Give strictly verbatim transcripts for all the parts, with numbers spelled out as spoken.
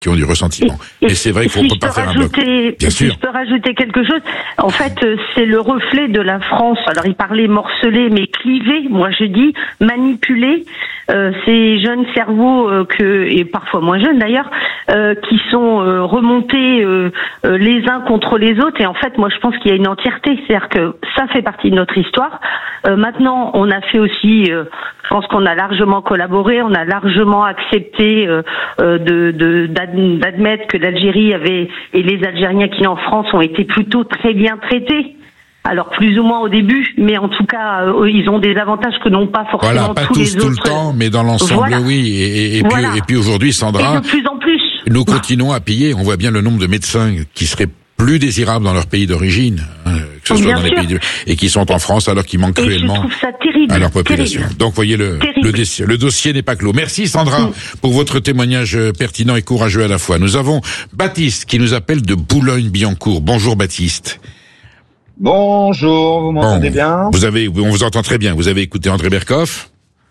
qui ont du ressentiment. Et, et c'est vrai qu'il ne faut si pas faire rajouter, un bloc. Bien si sûr. je peux rajouter quelque chose, en fait, c'est le reflet de la France. Alors, il parlait morcelé, mais clivé. Moi, je dis manipulé. Euh, ces jeunes cerveaux euh, que et parfois moins jeunes d'ailleurs, euh, qui sont euh, remontés euh, euh, les uns contre les autres. Et en fait, moi, je pense qu'il y a une entièreté. C'est-à-dire que ça fait partie de notre histoire. Euh, maintenant, on a fait aussi. Euh, je pense qu'on a largement collaboré, on a largement accepté euh, euh, de, de d'admettre que l'Algérie avait et les Algériens qui sont en France ont été plutôt très bien traités. Alors plus ou moins au début, mais en tout cas, euh, ils ont des avantages que n'ont pas forcément voilà, pas tous, tous les tout autres. le temps, mais dans l'ensemble, voilà. oui. Et, et, et, voilà. puis, et puis aujourd'hui, Sandra, et de plus en plus, nous continuons à payer. On voit bien le nombre de médecins qui seraient plus désirables dans leur pays d'origine, hein, que ce soit bien dans sûr. les pays de, et qui sont en France alors qu'ils manquent et cruellement je trouve ça terrible, à leur population. terrible. Donc, voyez le le, dossier, le dossier n'est pas clos. Merci Sandra mm. pour votre témoignage pertinent et courageux à la fois. Nous avons Baptiste qui nous appelle de Boulogne-Billancourt. Bonjour Baptiste. Bonjour, vous m'entendez bon, bien? Vous avez, on vous entend très bien. Vous avez écouté André Berkoff?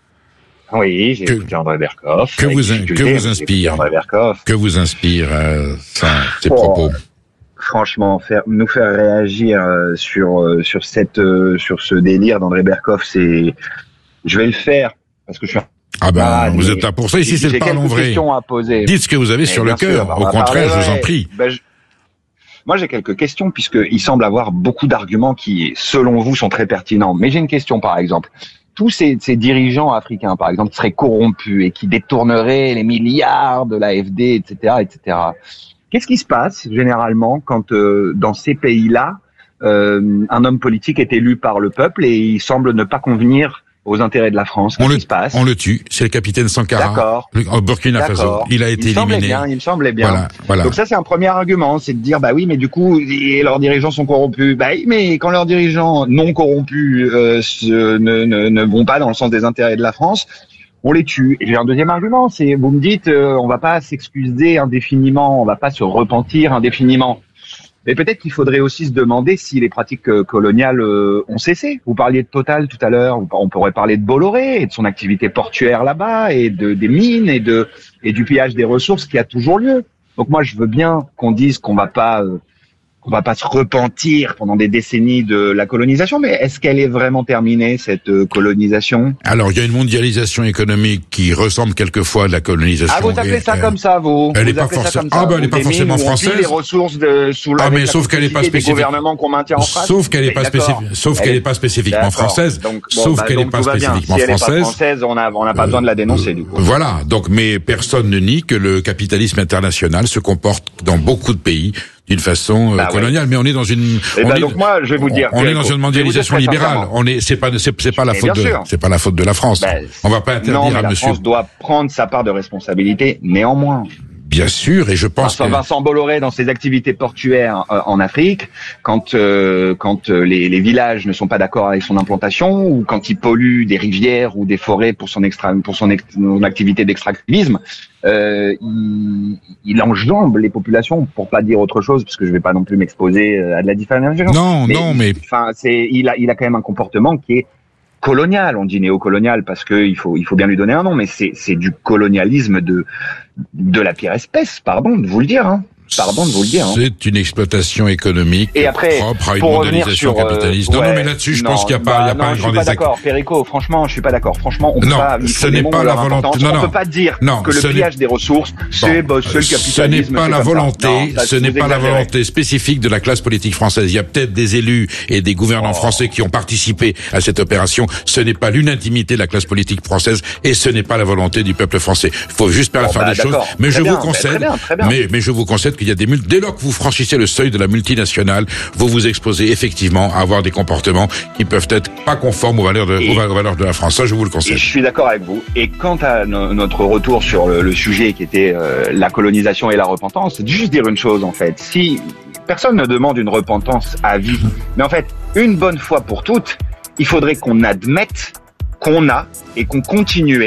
Oui, j'ai que, écouté André Berkoff. Que vous, que vous inspire, que vous inspire euh, ça, ces oh, propos? Franchement, faire, nous faire réagir euh, sur euh, sur cette euh, sur ce délire d'André Berkoff, c'est, je vais le faire parce que je suis. Ah ben, ah, vous êtes là pour ça. Ici, c'est le parlons vrai. À poser. Dites ce que vous avez mais sur le cœur. Bah, Au contraire, je vous en prie. Ben, je... Moi, j'ai quelques questions puisqu'il semble avoir beaucoup d'arguments qui, selon vous, sont très pertinents. Mais j'ai une question, par exemple. Tous ces, ces dirigeants africains, par exemple, qui seraient corrompus et qui détourneraient les milliards de l'A F D, et cetera, et cetera. Qu'est-ce qui se passe généralement quand, euh, dans ces pays-là, euh, un homme politique est élu par le peuple et il semble ne pas convenir aux intérêts de la France? Qu'est-ce on le, qui se passe? On le tue. C'est le capitaine Sankara. D'accord. Au Burkina Faso. Il a été il me éliminé. Bien, il me semblait bien. Voilà, voilà. Donc ça, c'est un premier argument, c'est de dire, bah oui, mais du coup, leurs dirigeants sont corrompus. Bah oui, mais quand leurs dirigeants non corrompus euh, se, ne, ne, ne vont pas dans le sens des intérêts de la France, on les tue. Et j'ai un deuxième argument, c'est, vous me dites, euh, on va pas s'excuser indéfiniment, on va pas se repentir indéfiniment. Mais peut-être qu'il faudrait aussi se demander si les pratiques coloniales euh, ont cessé. Vous parliez de Total tout à l'heure, on pourrait parler de Bolloré et de son activité portuaire là-bas et de des mines et de et du pillage des ressources qui a toujours lieu. Donc moi je veux bien qu'on dise qu'on va pas euh, qu'on va pas se repentir pendant des décennies de la colonisation, mais est-ce qu'elle est vraiment terminée, cette euh, colonisation? Alors, il y a une mondialisation économique qui ressemble quelquefois à la colonisation. Ah, vous appelez ça euh, comme ça, vous? Elle vous est pas forcément, ah, ben, elle est pas forcément française. Les ressources de, sous la, ah, mais sauf qu'elle est pas spécifique. Gouvernement qu'on maintient en France. Sauf qu'elle est pas spécifique, sauf qu'elle est pas spécifiquement française. Donc, bon, sauf bah, qu'elle est pas spécifiquement si elle française. Est pas française, on a, on n'a pas besoin de la dénoncer, du coup. Voilà. Donc, mais personne ne nie que le capitalisme international se comporte dans beaucoup de pays d'une façon bah, coloniale, ouais. mais on est dans une. Et on bah est, donc moi, je vais vous dire. On est dans une mondialisation libérale. On est, c'est pas, c'est, c'est pas la faute de, c'est pas la faute de la France. Bah, on va pas interdire non, mais à la monsieur. La France doit prendre sa part de responsabilité, néanmoins. Bien sûr, et je pense Vincent, que Vincent Bolloré dans ses activités portuaires euh, en Afrique, quand euh, quand euh, les, les villages ne sont pas d'accord avec son implantation ou quand il pollue des rivières ou des forêts pour son extra pour son, ex, son activité d'extractivisme, euh, il, il enjambe les populations, pour pas dire autre chose, parce que je vais pas non plus m'exposer à de la diffamation. Non, mais, non, mais enfin, c'est il a il a quand même un comportement qui est colonial, on dit néocolonial parce que il faut il faut bien lui donner un nom, mais c'est c'est du colonialisme de de la pire espèce, pardon de vous le dire. Hein. Pardon de vous le dire. Hein. C'est une exploitation économique et après, propre à une mondialisation sur, capitaliste. Euh, non, ouais, non, mais là-dessus, je non, pense qu'il n'y a bah, pas, il y a non, pas un grand désaccord. Je suis pas d'accord, Perico. Franchement, je suis pas d'accord. Franchement, on peut non, pas. ce n'est pas la volonté. Non, non. On peut pas dire non, que le pillage des ressources, c'est bon, bah, le capitalisme. Ce n'est pas la volonté. Non, ça, ce n'est pas la volonté spécifique de la classe politique française. Il y a peut-être des élus et des gouvernants oh. français qui ont participé à cette opération. Ce n'est pas l'unanimité de la classe politique française et ce n'est pas la volonté du peuple français. Il faut juste pas faire des choses. Mais je vous concède. Mais mais je vous concède qu'il y a des dès lors que vous franchissez le seuil de la multinationale, vous vous exposez effectivement à avoir des comportements qui peuvent être pas conformes aux valeurs de, et, aux valeurs de la France. Ça, je vous le conseille. Et je suis d'accord avec vous. Et quant à no, notre retour sur le, le sujet qui était euh, la colonisation et la repentance, c'est juste dire une chose en fait. Si personne ne demande une repentance à vie, mais en fait, une bonne fois pour toutes, il faudrait qu'on admette qu'on a et qu'on continuait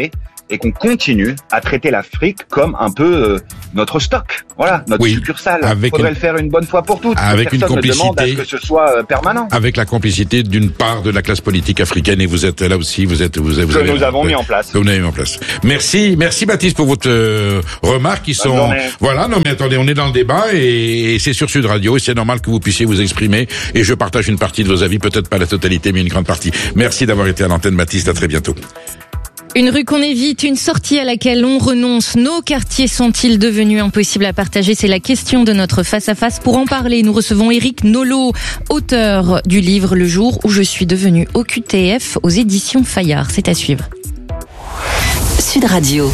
et qu'on continue à traiter l'Afrique comme un peu euh, notre stock, voilà, notre oui, succursale. Il faudrait une... le faire une bonne fois pour toutes. Avec Personne une complicité, ne demande à ce que ce soit euh, permanent. Avec la complicité d'une part de la classe politique africaine, et vous êtes là aussi, vous êtes, vous, vous que avez, nous avons euh, mis en place. Que vous avez mis en place. Merci, merci Baptiste pour votre euh, remarques qui Bonne sont, journée. voilà, non mais attendez, on est dans le débat et, et c'est sur Sud Radio et c'est normal que vous puissiez vous exprimer et je partage une partie de vos avis, peut-être pas la totalité mais une grande partie. Merci d'avoir été à l'antenne Baptiste, à très bientôt. Une rue qu'on évite, une sortie à laquelle on renonce. Nos quartiers sont-ils devenus impossibles à partager? C'est la question de notre face-à-face. Pour en parler, nous recevons Éric Nolot, auteur du livre Le jour où je suis devenu O Q T F aux éditions Fayard. C'est à suivre. Sud Radio.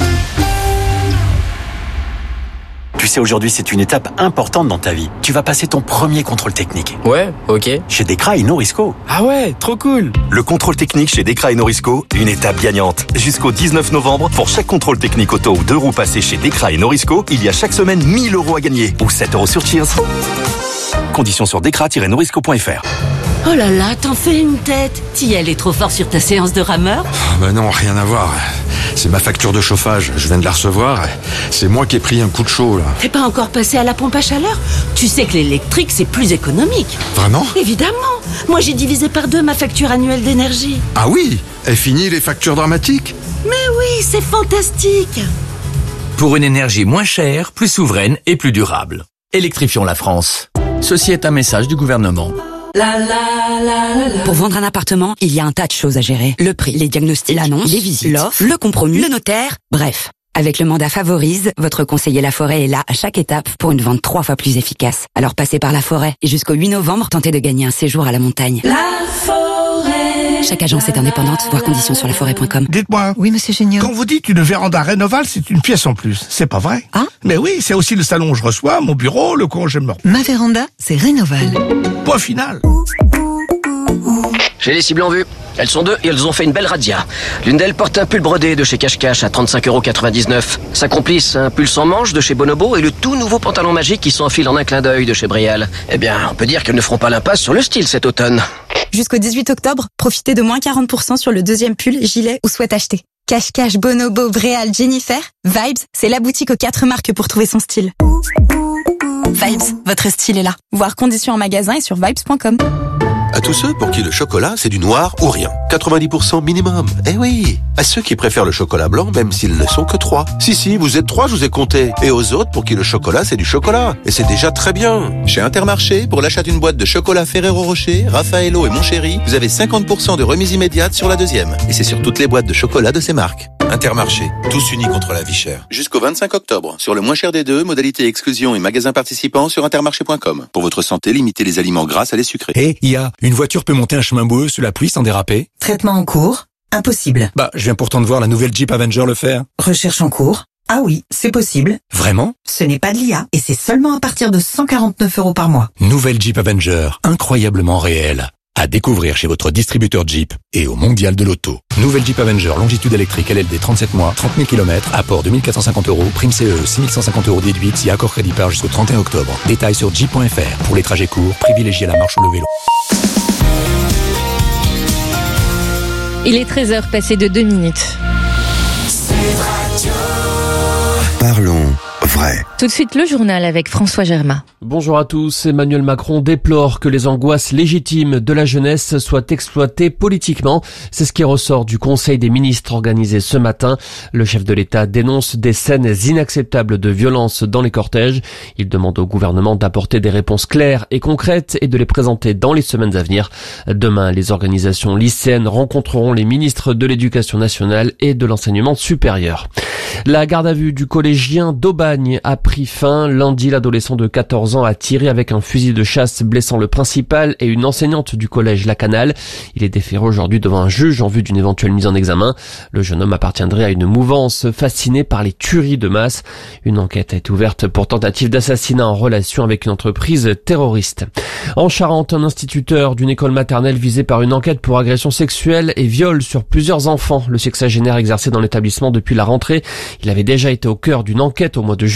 Tu sais, aujourd'hui, c'est une étape importante dans ta vie. Tu vas passer ton premier contrôle technique. Ouais, ok. Chez Dekra et Norisco. Ah ouais, trop cool. Le contrôle technique chez Dekra et Norisco, une étape gagnante. Jusqu'au dix-neuf novembre, pour chaque contrôle technique auto ou deux roues passées chez Dekra et Norisco, il y a chaque semaine mille euros à gagner. Ou sept euros sur Cheers. Conditions sur dekra tiret norisco point f r. Oh là là, t'en fais une tête. T'y allais trop fort sur ta séance de rameur? Oh bah non, rien à voir. C'est ma facture de chauffage, je viens de la recevoir. C'est moi qui ai pris un coup de chaud, là. T'es pas encore passé à la pompe à chaleur? Tu sais que l'électrique, c'est plus économique. Vraiment? Évidemment. Moi, j'ai divisé par deux ma facture annuelle d'énergie. Ah oui? Est fini les factures dramatiques? Mais oui, c'est fantastique. Pour une énergie moins chère, plus souveraine et plus durable. Électrifions la France. Ceci est un message du gouvernement. La, la, la, la, la. Pour vendre un appartement, il y a un tas de choses à gérer. Le prix, les diagnostics, l'annonce, les visites, l'offre, le compromis, le notaire, bref. Avec le mandat Favorise, votre conseiller Laforêt est là à chaque étape pour une vente trois fois plus efficace. Alors passez par Laforêt et jusqu'au huit novembre, tentez de gagner un séjour à la montagne. Laforêt. Chaque agence est indépendante, voir conditions sur laforêt point com. Dites-moi. Oui, monsieur Géniaux. Quand vous dites une véranda Rénoval, c'est une pièce en plus. C'est pas vrai? Ah? Mais oui, c'est aussi le salon où je reçois, mon bureau, le coin où je me repose. Ma véranda, c'est Rénoval. Point final. J'ai les cibles en vue. Elles sont deux et elles ont fait une belle radia. L'une d'elles porte un pull brodé de chez Cache Cache à trente-cinq euros quatre-vingt-dix-neuf. Sa complice, un pull sans manches de chez Bonobo et le tout nouveau pantalon magique qui s'enfile en un clin d'œil de chez Brial. Eh bien, on peut dire qu'elles ne feront pas l'impasse sur le style cet automne. Jusqu'au dix-huit octobre, profitez de moins quarante pour cent sur le deuxième pull, gilet ou sweat acheté. Cache Cache, Bonobo, Bréal, Jennifer, Vibes, c'est la boutique aux quatre marques pour trouver son style. Vibes, votre style est là. Voir conditions en magasin et sur vibes point com. À tous ceux pour qui le chocolat, c'est du noir ou rien. quatre-vingt-dix pour cent minimum. Eh oui. À ceux qui préfèrent le chocolat blanc, même s'ils ne sont que trois. Si, si, vous êtes trois, je vous ai compté. Et aux autres pour qui le chocolat, c'est du chocolat. Et c'est déjà très bien. Chez Intermarché, pour l'achat d'une boîte de chocolat Ferrero Rocher, Raffaello et Mon Chéri, vous avez cinquante pour cent de remise immédiate sur la deuxième. Et c'est sur toutes les boîtes de chocolat de ces marques. Intermarché, tous unis contre la vie chère. Jusqu'au vingt-cinq octobre, sur le moins cher des deux, modalité exclusion et magasins participants sur intermarché point com. Pour votre santé, limitez les aliments gras à les sucrés. Et il y a une voiture peut monter un chemin boueux sous la pluie sans déraper? Traitement en cours? Impossible. Bah, je viens pourtant de voir la nouvelle Jeep Avenger le faire. Recherche en cours? Ah oui, c'est possible. Vraiment? Ce n'est pas de l'I A et c'est seulement à partir de cent quarante-neuf euros par mois. Nouvelle Jeep Avenger, incroyablement réelle. À découvrir chez votre distributeur Jeep et au Mondial de l'Auto. Nouvelle Jeep Avenger, longitude électrique L L D trente-sept mois, trente mille kilomètres, apport deux mille quatre cent cinquante euros, prime C E, six mille cent cinquante euros déduite si accord crédit par jusqu'au trente et un octobre. Détails sur jeep point f r. Pour les trajets courts, privilégiez la marche ou le vélo. Il est treize heures passées de deux minutes. Parlons vrai. Tout de suite le journal avec François Germain. Bonjour à tous. Emmanuel Macron déplore que les angoisses légitimes de la jeunesse soient exploitées politiquement. C'est ce qui ressort du Conseil des ministres organisé ce matin. Le chef de l'État dénonce des scènes inacceptables de violence dans les cortèges. Il demande au gouvernement d'apporter des réponses claires et concrètes et de les présenter dans les semaines à venir. Demain, les organisations lycéennes rencontreront les ministres de l'Éducation nationale et de l'enseignement supérieur. La garde à vue du collégien d'Aubagne a pris fin. Lundi, l'adolescent de quatorze ans a tiré avec un fusil de chasse, blessant le principal et une enseignante du collège La Canale. Il est déféré aujourd'hui devant un juge en vue d'une éventuelle mise en examen. Le jeune homme appartiendrait à une mouvance fascinée par les tueries de masse. Une enquête a été ouverte pour tentative d'assassinat en relation avec une entreprise terroriste. En Charente, un instituteur d'une école maternelle visé par une enquête pour agression sexuelle et viol sur plusieurs enfants. Le sexagénaire exerçait dans l'établissement depuis la rentrée. Il avait déjà été au cœur d'une enquête au mois de juillet pour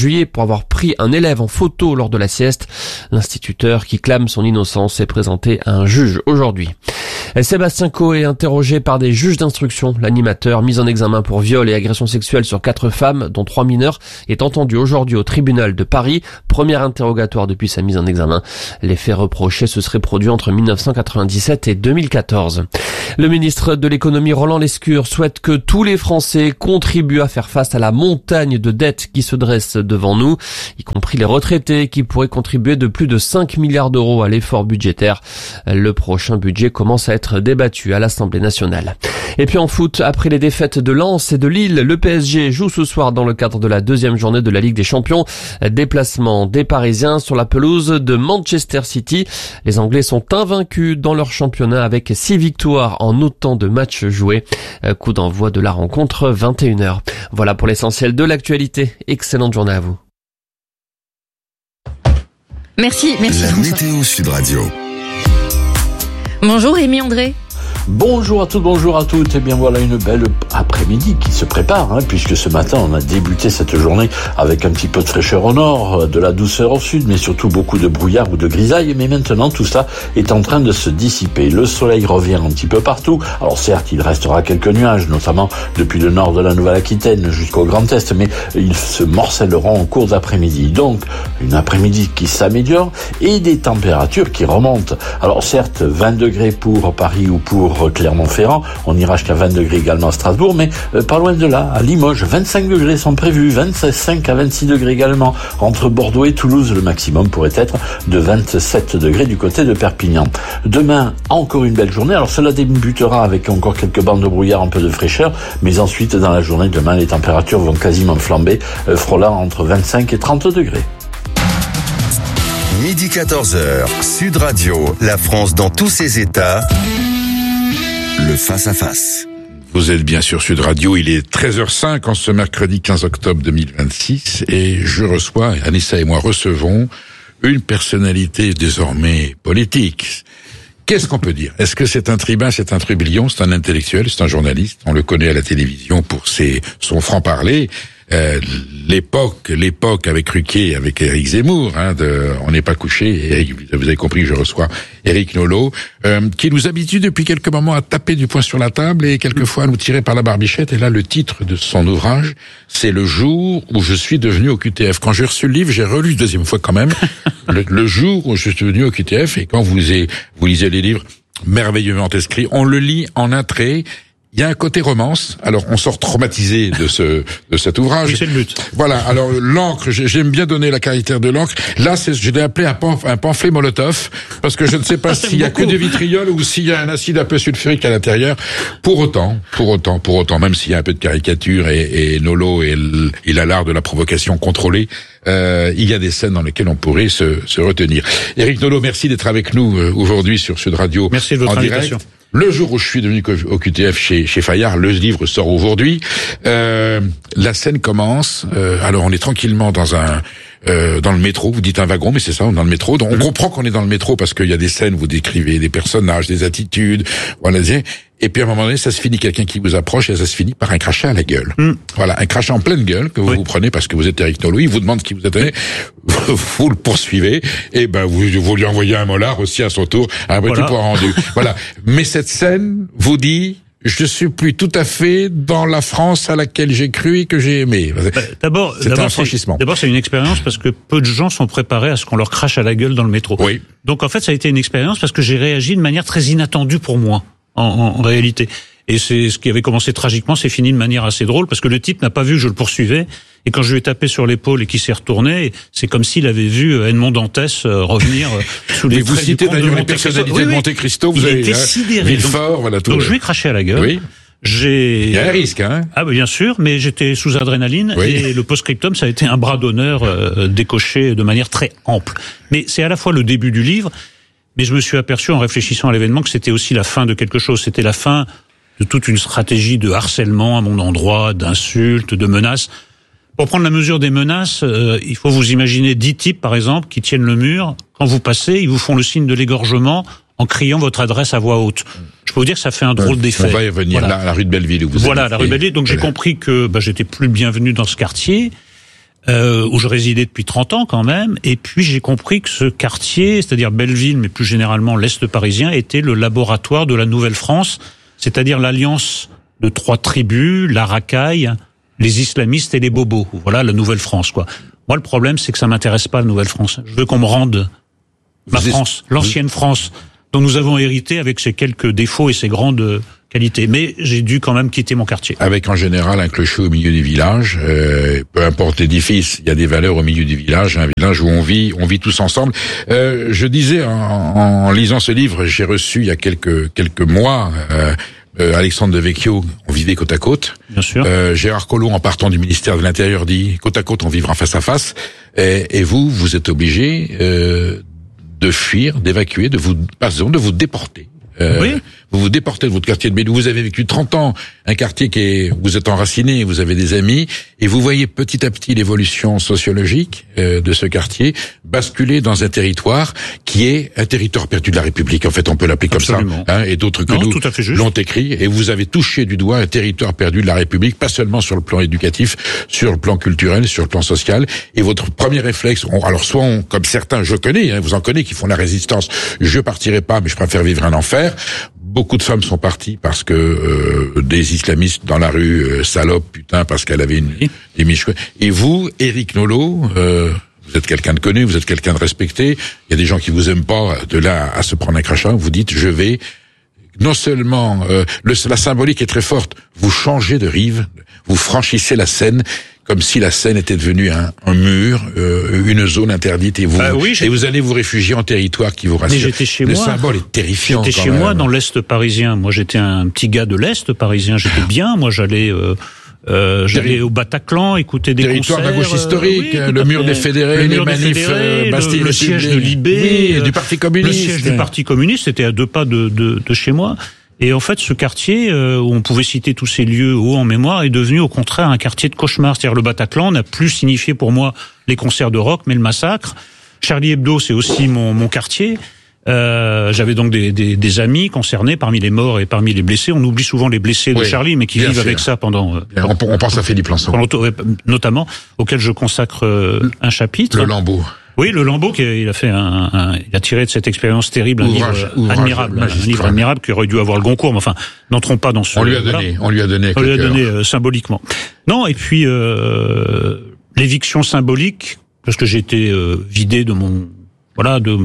avoir pris un élève en photo lors de la sieste. L'instituteur qui clame son innocence est présenté à un juge aujourd'hui. Sébastien Coe est interrogé par des juges d'instruction. L'animateur, mis en examen pour viol et agression sexuelle sur quatre femmes, dont trois mineurs, est entendu aujourd'hui au tribunal de Paris. Premier interrogatoire depuis sa mise en examen. Les faits reprochés se seraient produits entre mille neuf cent quatre-vingt-dix-sept et deux mille quatorze. Le ministre de l'économie Roland Lescure souhaite que tous les Français contribuent à faire face à la montagne de dettes qui se dresse devant nous, y compris les retraités qui pourraient contribuer de plus de cinq milliards d'euros à l'effort budgétaire. Le prochain budget commence à être débattu à l'Assemblée nationale. Et puis en foot, après les défaites de Lens et de Lille, le P S G joue ce soir dans le cadre de la deuxième journée de la Ligue des Champions. Déplacement des Parisiens sur la pelouse de Manchester City. Les Anglais sont invaincus dans leur championnat avec six victoires en autant de matchs joués. Coup d'envoi de la rencontre vingt et une heures. Voilà pour l'essentiel de l'actualité. Excellente journée à vous. Merci, merci La François. météo Sud Radio. Bonjour Rémi André. Bonjour à tous, bonjour à toutes. Et bien voilà une belle après-midi qui se prépare, hein, puisque ce matin on a débuté cette journée avec un petit peu de fraîcheur au nord, de la douceur au sud, mais surtout beaucoup de brouillard ou de grisaille. Mais maintenant tout ça est en train de se dissiper. Le soleil revient un petit peu partout. Alors certes, il restera quelques nuages, notamment depuis le nord de la Nouvelle-Aquitaine jusqu'au Grand Est, mais ils se morcelleront en cours d'après-midi. Donc une après-midi qui s'améliore et des températures qui remontent. Alors certes, vingt degrés pour Paris ou pour Clermont-Ferrand, on ira jusqu'à vingt degrés également à Strasbourg, mais euh, pas loin de là, à Limoges, vingt-cinq degrés sont prévus, vingt-cinq à vingt-six degrés également. Entre Bordeaux et Toulouse, le maximum pourrait être de vingt-sept degrés du côté de Perpignan. Demain, encore une belle journée. Alors cela débutera avec encore quelques bandes de brouillard, un peu de fraîcheur, mais ensuite dans la journée, demain, les températures vont quasiment flamber, euh, frôlant entre vingt-cinq et trente degrés. Midi quatorze heures, Sud Radio, la France dans tous ses états. Le face-à-face. Vous êtes bien sûr Sud Radio, il est treize heures cinq en ce mercredi quinze octobre deux mille vingt-six et je reçois, Anissa et moi recevons une personnalité désormais politique. Qu'est-ce qu'on peut dire? Est-ce que c'est un tribun, c'est un trublion, c'est un intellectuel, c'est un journaliste? On le connaît à la télévision pour ses, son franc-parler. Euh, l'époque, l'époque avec Ruquier, avec Éric Zemmour, hein, de, on n'est pas couché. Éric, vous avez compris que je reçois Éric Nolot, euh, qui nous habitue depuis quelques moments à taper du poing sur la table et quelquefois à nous tirer par la barbichette. Et là, le titre de son ouvrage, c'est Le jour où je suis devenu au Q T F. Quand j'ai reçu le livre, j'ai relu une deuxième fois quand même. le, le jour où je suis devenu au Q T F. Et quand vous, avez, vous lisez les livres merveilleusement écrits, on le lit en un trait. Il y a un côté romance. Alors, on sort traumatisé de ce de cet ouvrage. Oui, c'est le but. Voilà. Alors, l'encre, j'aime bien donner la caractère de l'encre. Là, c'est, je l'ai appelé un, pamphlet, un pamphlet Molotov, parce que je ne sais pas s'il y a que des vitrioles ou s'il y a un acide un peu sulfurique à l'intérieur. Pour autant, pour autant, pour autant, même s'il y a un peu de caricature et, et Nolo et il a l'art de la provocation contrôlée, euh, il y a des scènes dans lesquelles on pourrait se, se retenir. Éric Nolot, merci d'être avec nous euh, aujourd'hui sur Sud Radio. Merci de votre en invitation. Direct. Le jour où je suis devenu au Q T F chez, chez Fayard, le livre sort aujourd'hui. Euh, la scène commence. Euh, alors on est tranquillement dans un euh, dans le métro. Vous dites un wagon, mais c'est ça, on est dans le métro. Donc on comprend qu'on est dans le métro parce qu'il y a des scènes, vous décrivez des personnages, des attitudes. Voilà. Et puis à un moment donné, ça se finit, quelqu'un qui vous approche et ça se finit par un crachat à la gueule. Mm. Voilà, un crachat en pleine gueule que vous oui. vous prenez parce que vous êtes Éric Nolot. Il vous demande qui vous êtes. Vous le poursuivez et ben vous, vous lui envoyez un molar aussi à son tour, un petit voilà. Point rendu. Voilà. Mais cette scène vous dit, je suis plus tout à fait dans la France à laquelle j'ai cru et que j'ai aimé. Bah, d'abord, c'est d'abord, un franchissement. C'est, d'abord, c'est une expérience parce que peu de gens sont préparés à ce qu'on leur crache à la gueule dans le métro. Oui. Donc en fait, ça a été une expérience parce que j'ai réagi de manière très inattendue pour moi, en, en, en réalité. Et c'est ce qui avait commencé tragiquement, c'est fini de manière assez drôle parce que le type n'a pas vu que je le poursuivais et quand je lui ai tapé sur l'épaule et qu'il s'est retourné, c'est comme s'il avait vu Edmond Dantès revenir sous les traits du comte de Monte Cristo. Vous citez d'ailleurs les personnalités oui, oui. de Monte Cristo, vous il avez était sidéré. Villefort, donc, voilà tout. Donc je lui ai craché à la gueule. Oui. J'ai... Il y a un risque, hein. Ah, bah, bien sûr, mais j'étais sous adrénaline oui. et le post-scriptum, ça a été un bras d'honneur euh, décoché de manière très ample. Mais c'est à la fois le début du livre, mais je me suis aperçu en réfléchissant à l'événement que c'était aussi la fin de quelque chose. C'était la fin de toute une stratégie de harcèlement à mon endroit, d'insultes, de menaces. Pour prendre la mesure des menaces, euh, il faut vous imaginer dix types, par exemple, qui tiennent le mur. Quand vous passez, ils vous font le signe de l'égorgement en criant votre adresse à voix haute. Je peux vous dire que ça fait un drôle d'effet. On va y revenir, voilà. la, la rue de Belleville où vous Voilà, êtes. la rue de Belleville. Donc voilà. J'ai compris que bah, j'étais plus le bienvenu dans ce quartier. euh, où je résidais depuis trente ans quand même, et puis j'ai compris que ce quartier, c'est-à-dire Belleville, mais plus généralement l'Est parisien, était le laboratoire de la Nouvelle-France, c'est-à-dire l'alliance de trois tribus, la racaille, les islamistes et les bobos. Voilà la Nouvelle-France, quoi. Moi, le problème, c'est que ça m'intéresse pas, la Nouvelle-France. Je veux qu'on me rende ma vous France, est... l'ancienne France, dont nous avons hérité avec ses quelques défauts et ses grandes qualités. Mais j'ai dû quand même quitter mon quartier. Avec en général un clocher au milieu des villages, euh, peu importe l'édifice, il y a des valeurs au milieu du village, un village où on vit, on vit tous ensemble. Euh, je disais, en, en lisant ce livre, j'ai reçu il y a quelques quelques mois euh, euh, Alexandre Devecchio, on vivait côte à côte. Bien sûr. Euh, Gérard Collomb, en partant du ministère de l'Intérieur, dit côte à côte, on vivra face à face. Et, et vous, vous êtes obligé euh, de fuir, d'évacuer, de vous, pardon, de vous déporter. Euh, oui. Vous vous déportez de votre quartier de Belleville. Vous avez vécu trente ans, un quartier qui est, vous êtes enraciné, vous avez des amis, et vous voyez petit à petit l'évolution sociologique euh, de ce quartier basculer dans un territoire qui est un territoire perdu de la République. En fait, on peut l'appeler comme Absolument. ça, hein, et d'autres que non, nous tout à fait juste. l'ont écrit. Et vous avez touché du doigt un territoire perdu de la République, pas seulement sur le plan éducatif, sur le plan culturel, sur le plan social. Et votre premier réflexe, on, alors soit on, comme certains, je connais, hein, vous en connaissez, qui font la résistance. Je partirai pas, mais je préfère vivre un enfer. Beaucoup de femmes sont parties parce que euh, des islamistes dans la rue, euh, salope, putain, parce qu'elle avait une des miches. Et vous, Éric Nolot, euh, vous êtes quelqu'un de connu, vous êtes quelqu'un de respecté. Il y a des gens qui vous aiment pas. De là à se prendre un crachat, vous dites, je vais. Non seulement euh, le, la symbolique est très forte. Vous changez de rive, vous franchissez la Seine. Comme si la Seine était devenue un, un mur, euh, une zone interdite, et vous bah oui, et vous allez vous réfugier en territoire qui vous rassure. Mais j'étais chez Le moi. Le symbole est terrifiant. J'étais quand chez même. moi dans l'Est parisien. Moi, j'étais un petit gars de l'Est parisien. J'étais bien. Moi, j'allais. Euh, Euh, j'allais au Bataclan écouter des territoire concerts. de la gauche historique, euh, oui, le mur des fédérés, les manifs, fédérés, Bastille, le, le siège de l'I B, oui, du Parti communiste. Le siège du Parti communiste, c'était à deux pas de, de, de chez moi. Et en fait, ce quartier, euh, où on pouvait citer tous ces lieux haut en mémoire, est devenu au contraire un quartier de cauchemar. C'est-à-dire le Bataclan n'a plus signifié pour moi les concerts de rock, mais le massacre. Charlie Hebdo, c'est aussi mon, mon quartier. Euh, j'avais donc des, des, des amis concernés parmi les morts et parmi les blessés. On oublie souvent les blessés de oui, Charlie, mais qui vivent sûr. avec ça pendant... Euh, on, on pense à Philippe Lançon. Notamment, auquel je consacre euh, un chapitre. Le Lambeau. Oui, le Lambeau, qui a, il a fait un, un, il a tiré de cette expérience terrible un ouvrage, livre ouvrage admirable, magistral. un livre admirable qui aurait dû avoir le Goncourt, mais enfin, n'entrons pas dans ce. On lui a donné, voilà. on lui a donné. On lui a donné euh, symboliquement. Non, et puis euh, l'éviction symbolique, parce que j'ai été euh, vidé de mon, voilà, de, de,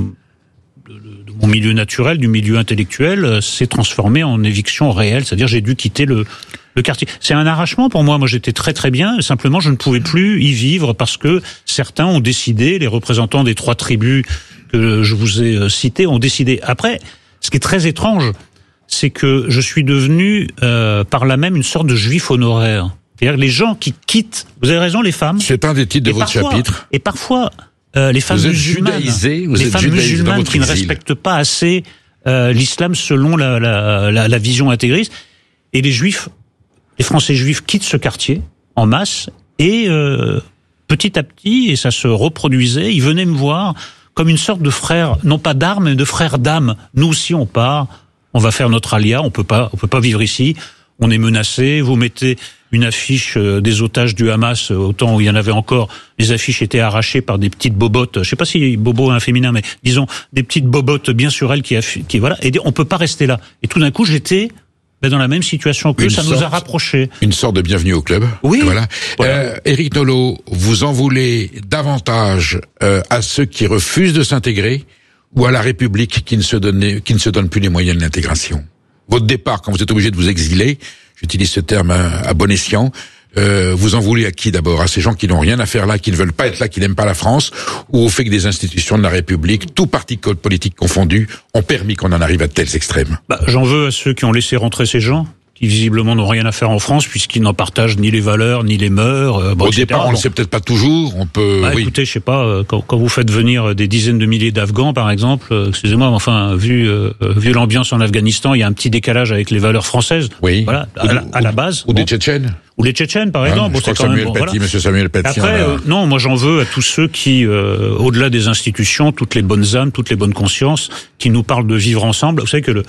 de mon milieu naturel, du milieu intellectuel, euh, s'est transformé en éviction réelle, c'est-à-dire j'ai dû quitter le. Le quartier. C'est un arrachement pour moi. Moi, j'étais très très bien. Simplement, je ne pouvais plus y vivre parce que certains ont décidé, les représentants des trois tribus que je vous ai citées ont décidé. Après, ce qui est très étrange, c'est que je suis devenu euh, par là même une sorte de juif honoraire. C'est-à-dire les gens qui quittent. Vous avez raison, les femmes. C'est un des titres de votre parfois, chapitre. Et parfois, euh, les femmes vous êtes musulmanes, judaïsé, vous les êtes femmes musulmanes qui ne respectent pas assez euh, l'islam selon la, la, la, la vision intégriste, et les juifs. Les Français juifs quittent ce quartier en masse et euh, petit à petit, et ça se reproduisait, ils venaient me voir comme une sorte de frère, non pas d'armes, mais de frère d'âme. Nous aussi on part, on va faire notre alia, on peut pas, on peut pas vivre ici, on est menacé. Vous mettez une affiche des otages du Hamas, au temps où il y en avait encore, les affiches étaient arrachées par des petites bobottes, je sais pas si bobo est un féminin, mais disons des petites bobottes bien sur elles qui, qui voilà, et on peut pas rester là. Et tout d'un coup j'étais dans la même situation que ça sorte, nous a rapprochés. Une sorte de bienvenue au club. Oui. Voilà. voilà. Euh, Éric Nolot, vous en voulez davantage euh, à ceux qui refusent de s'intégrer ou à la République qui ne se donne, qui ne se donne plus les moyens de l'intégration? Votre départ, quand vous êtes obligé de vous exiler, j'utilise ce terme à, à bon escient, euh, vous en voulez à qui d'abord? À ces gens qui n'ont rien à faire là, qui ne veulent pas être là, qui n'aiment pas la France, ou au fait que des institutions de la République, tout parti politique confondu, ont permis qu'on en arrive à de tels extrêmes? Bah, j'en veux à ceux qui ont laissé rentrer ces gens, qui visiblement n'ont rien à faire en France, puisqu'ils n'en partagent ni les valeurs, ni les mœurs. Euh, bon, au et cetera. départ, on bon. le sait peut-être pas toujours, on peut... Bah, oui. Écoutez, je sais pas, euh, quand, quand vous faites venir des dizaines de milliers d'Afghans, par exemple, euh, excusez-moi, mais enfin, vu, euh, vu l'ambiance en Afghanistan, il y a un petit décalage avec les valeurs françaises. Oui. Voilà, à, la, à la base. Ou bon. des Tchétchènes. Ou les Tchétchènes, par exemple. Ah, bon, je crois c'est que quand Samuel même, Paty, voilà. Monsieur Samuel Paty. Après, euh, non, moi j'en veux à tous ceux qui, euh, au-delà des institutions, toutes les bonnes âmes, toutes les bonnes consciences, qui nous parlent de vivre ensemble. Vous savez que le,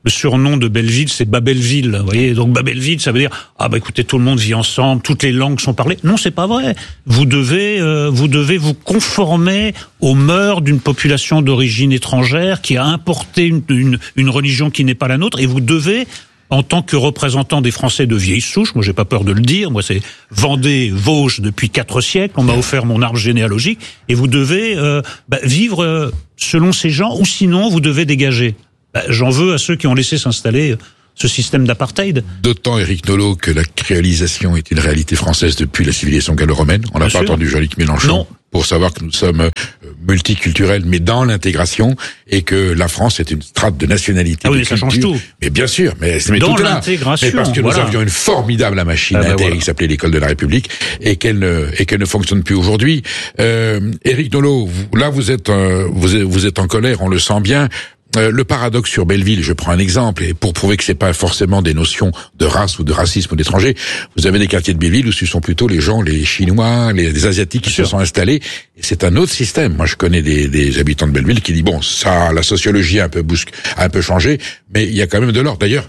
le surnom de Belleville, c'est Babelville. Vous voyez, donc Babelville, ça veut dire ah bah écoutez, tout le monde vit ensemble, toutes les langues sont parlées. Non, c'est pas vrai. Vous devez, euh, vous devez vous conformer aux mœurs d'une population d'origine étrangère qui a importé une, une, une religion qui n'est pas la nôtre, et vous devez, en tant que représentant des Français de vieille souche, moi j'ai pas peur de le dire, moi c'est Vendée, Vosges depuis quatre siècles, on m'a offert mon arbre généalogique, et vous devez euh, bah, vivre euh, selon ces gens, ou sinon vous devez dégager. Bah, j'en veux à ceux qui ont laissé s'installer ce système d'apartheid. D'autant, Éric Nolot, que la créolisation est une réalité française depuis la civilisation gallo-romaine. On n'a pas entendu Jean-Luc Mélenchon non. pour savoir que nous sommes euh, multiculturels, mais dans l'intégration, et que la France est une strate de nationalité. Ah oui, de mais ça culture. change tout. Mais bien sûr, mais, mais dans tout là. l'intégration. Mais parce que voilà. nous avions une formidable machine ah ben intégrée voilà. qui s'appelait l'école de la République, et qu'elle ne, et qu'elle ne fonctionne plus aujourd'hui. Euh, Éric Nolot, vous, là vous êtes, euh, vous êtes, vous êtes en colère, on le sent bien. Euh, le paradoxe sur Belleville, je prends un exemple, et pour prouver que c'est pas forcément des notions de race ou de racisme ou d'étrangers, vous avez des quartiers de Belleville où ce sont plutôt les gens, les Chinois, les, les Asiatiques qui Bien se sûr. sont installés, et c'est un autre système. Moi, je connais des, des habitants de Belleville qui disent, bon, ça, la sociologie a un peu bousque, a un peu changé, mais il y a quand même de l'ordre. D'ailleurs,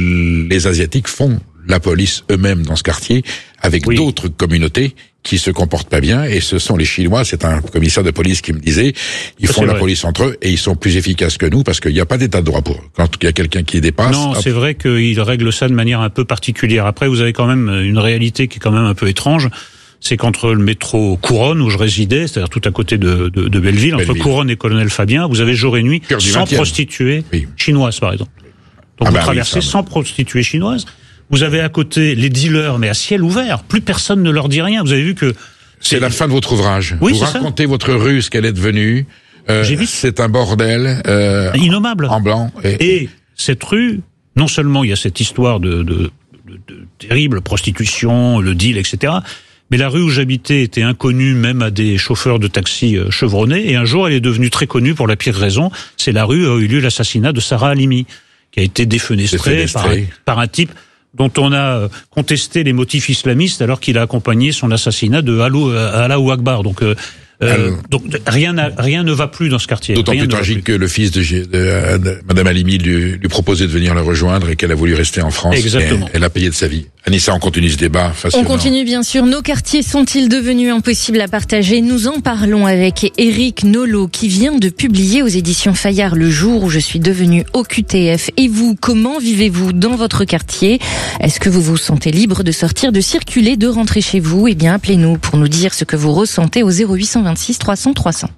les Asiatiques font la police eux-mêmes dans ce quartier, avec oui. d'autres communautés qui se comportent pas bien, et ce sont les Chinois, c'est un commissaire de police qui me disait, ils ça font la vrai. police entre eux, et ils sont plus efficaces que nous, parce qu'il n'y a pas d'état de droit pour eux. Quand il y a quelqu'un qui dépasse... Non, hop. c'est vrai qu'ils règlent ça de manière un peu particulière. Après, vous avez quand même une réalité qui est quand même un peu étrange, c'est qu'entre le métro Couronne, où je résidais, c'est-à-dire tout à côté de, de, de Belleville, entre Belleville. Couronne et Colonel Fabien, vous avez jour et nuit cent prostituées oui. chinoises, par exemple. Donc ah vous bah traversez oui, cent prostituées chinoises. Vous avez à côté les dealers, mais à ciel ouvert. Plus personne ne leur dit rien. Vous avez vu que... C'est, c'est la fin de votre ouvrage. Oui, vous racontez ça. votre rue, ce qu'elle est devenue. Euh, J'ai vu. C'est un bordel. Euh, Innommable. En blanc. Et... et cette rue, non seulement il y a cette histoire de, de, de, de terrible prostitution, le deal, et cetera, mais la rue où j'habitais était inconnue même à des chauffeurs de taxi chevronnés. Et un jour, elle est devenue très connue pour la pire raison. C'est la rue où a eu lieu l'assassinat de Sarah Halimi, qui a été défenestrée par, par un type dont on a contesté les motifs islamistes alors qu'il a accompagné son assassinat de Allahu Akbar. Donc, euh, euh, donc rien, n'a, rien ne va plus dans ce quartier. D'autant rien plus tragique que le fils de, de, de, de Madame Halimi lui, lui proposait de venir le rejoindre et qu'elle a voulu rester en France. Exactement. Elle a payé de sa vie. Anissa, on continue ce débat. On continue bien sûr. Nos quartiers sont-ils devenus impossibles à partager? Nous en parlons avec Éric Nolot qui vient de publier aux éditions Fayard Le jour où je suis devenu O Q T F. Et vous, comment vivez-vous dans votre quartier? Est-ce que vous vous sentez libre de sortir, de circuler, de rentrer chez vous? Eh bien, appelez-nous pour nous dire ce que vous ressentez au zéro huit cent vingt-six trois cents trois cents.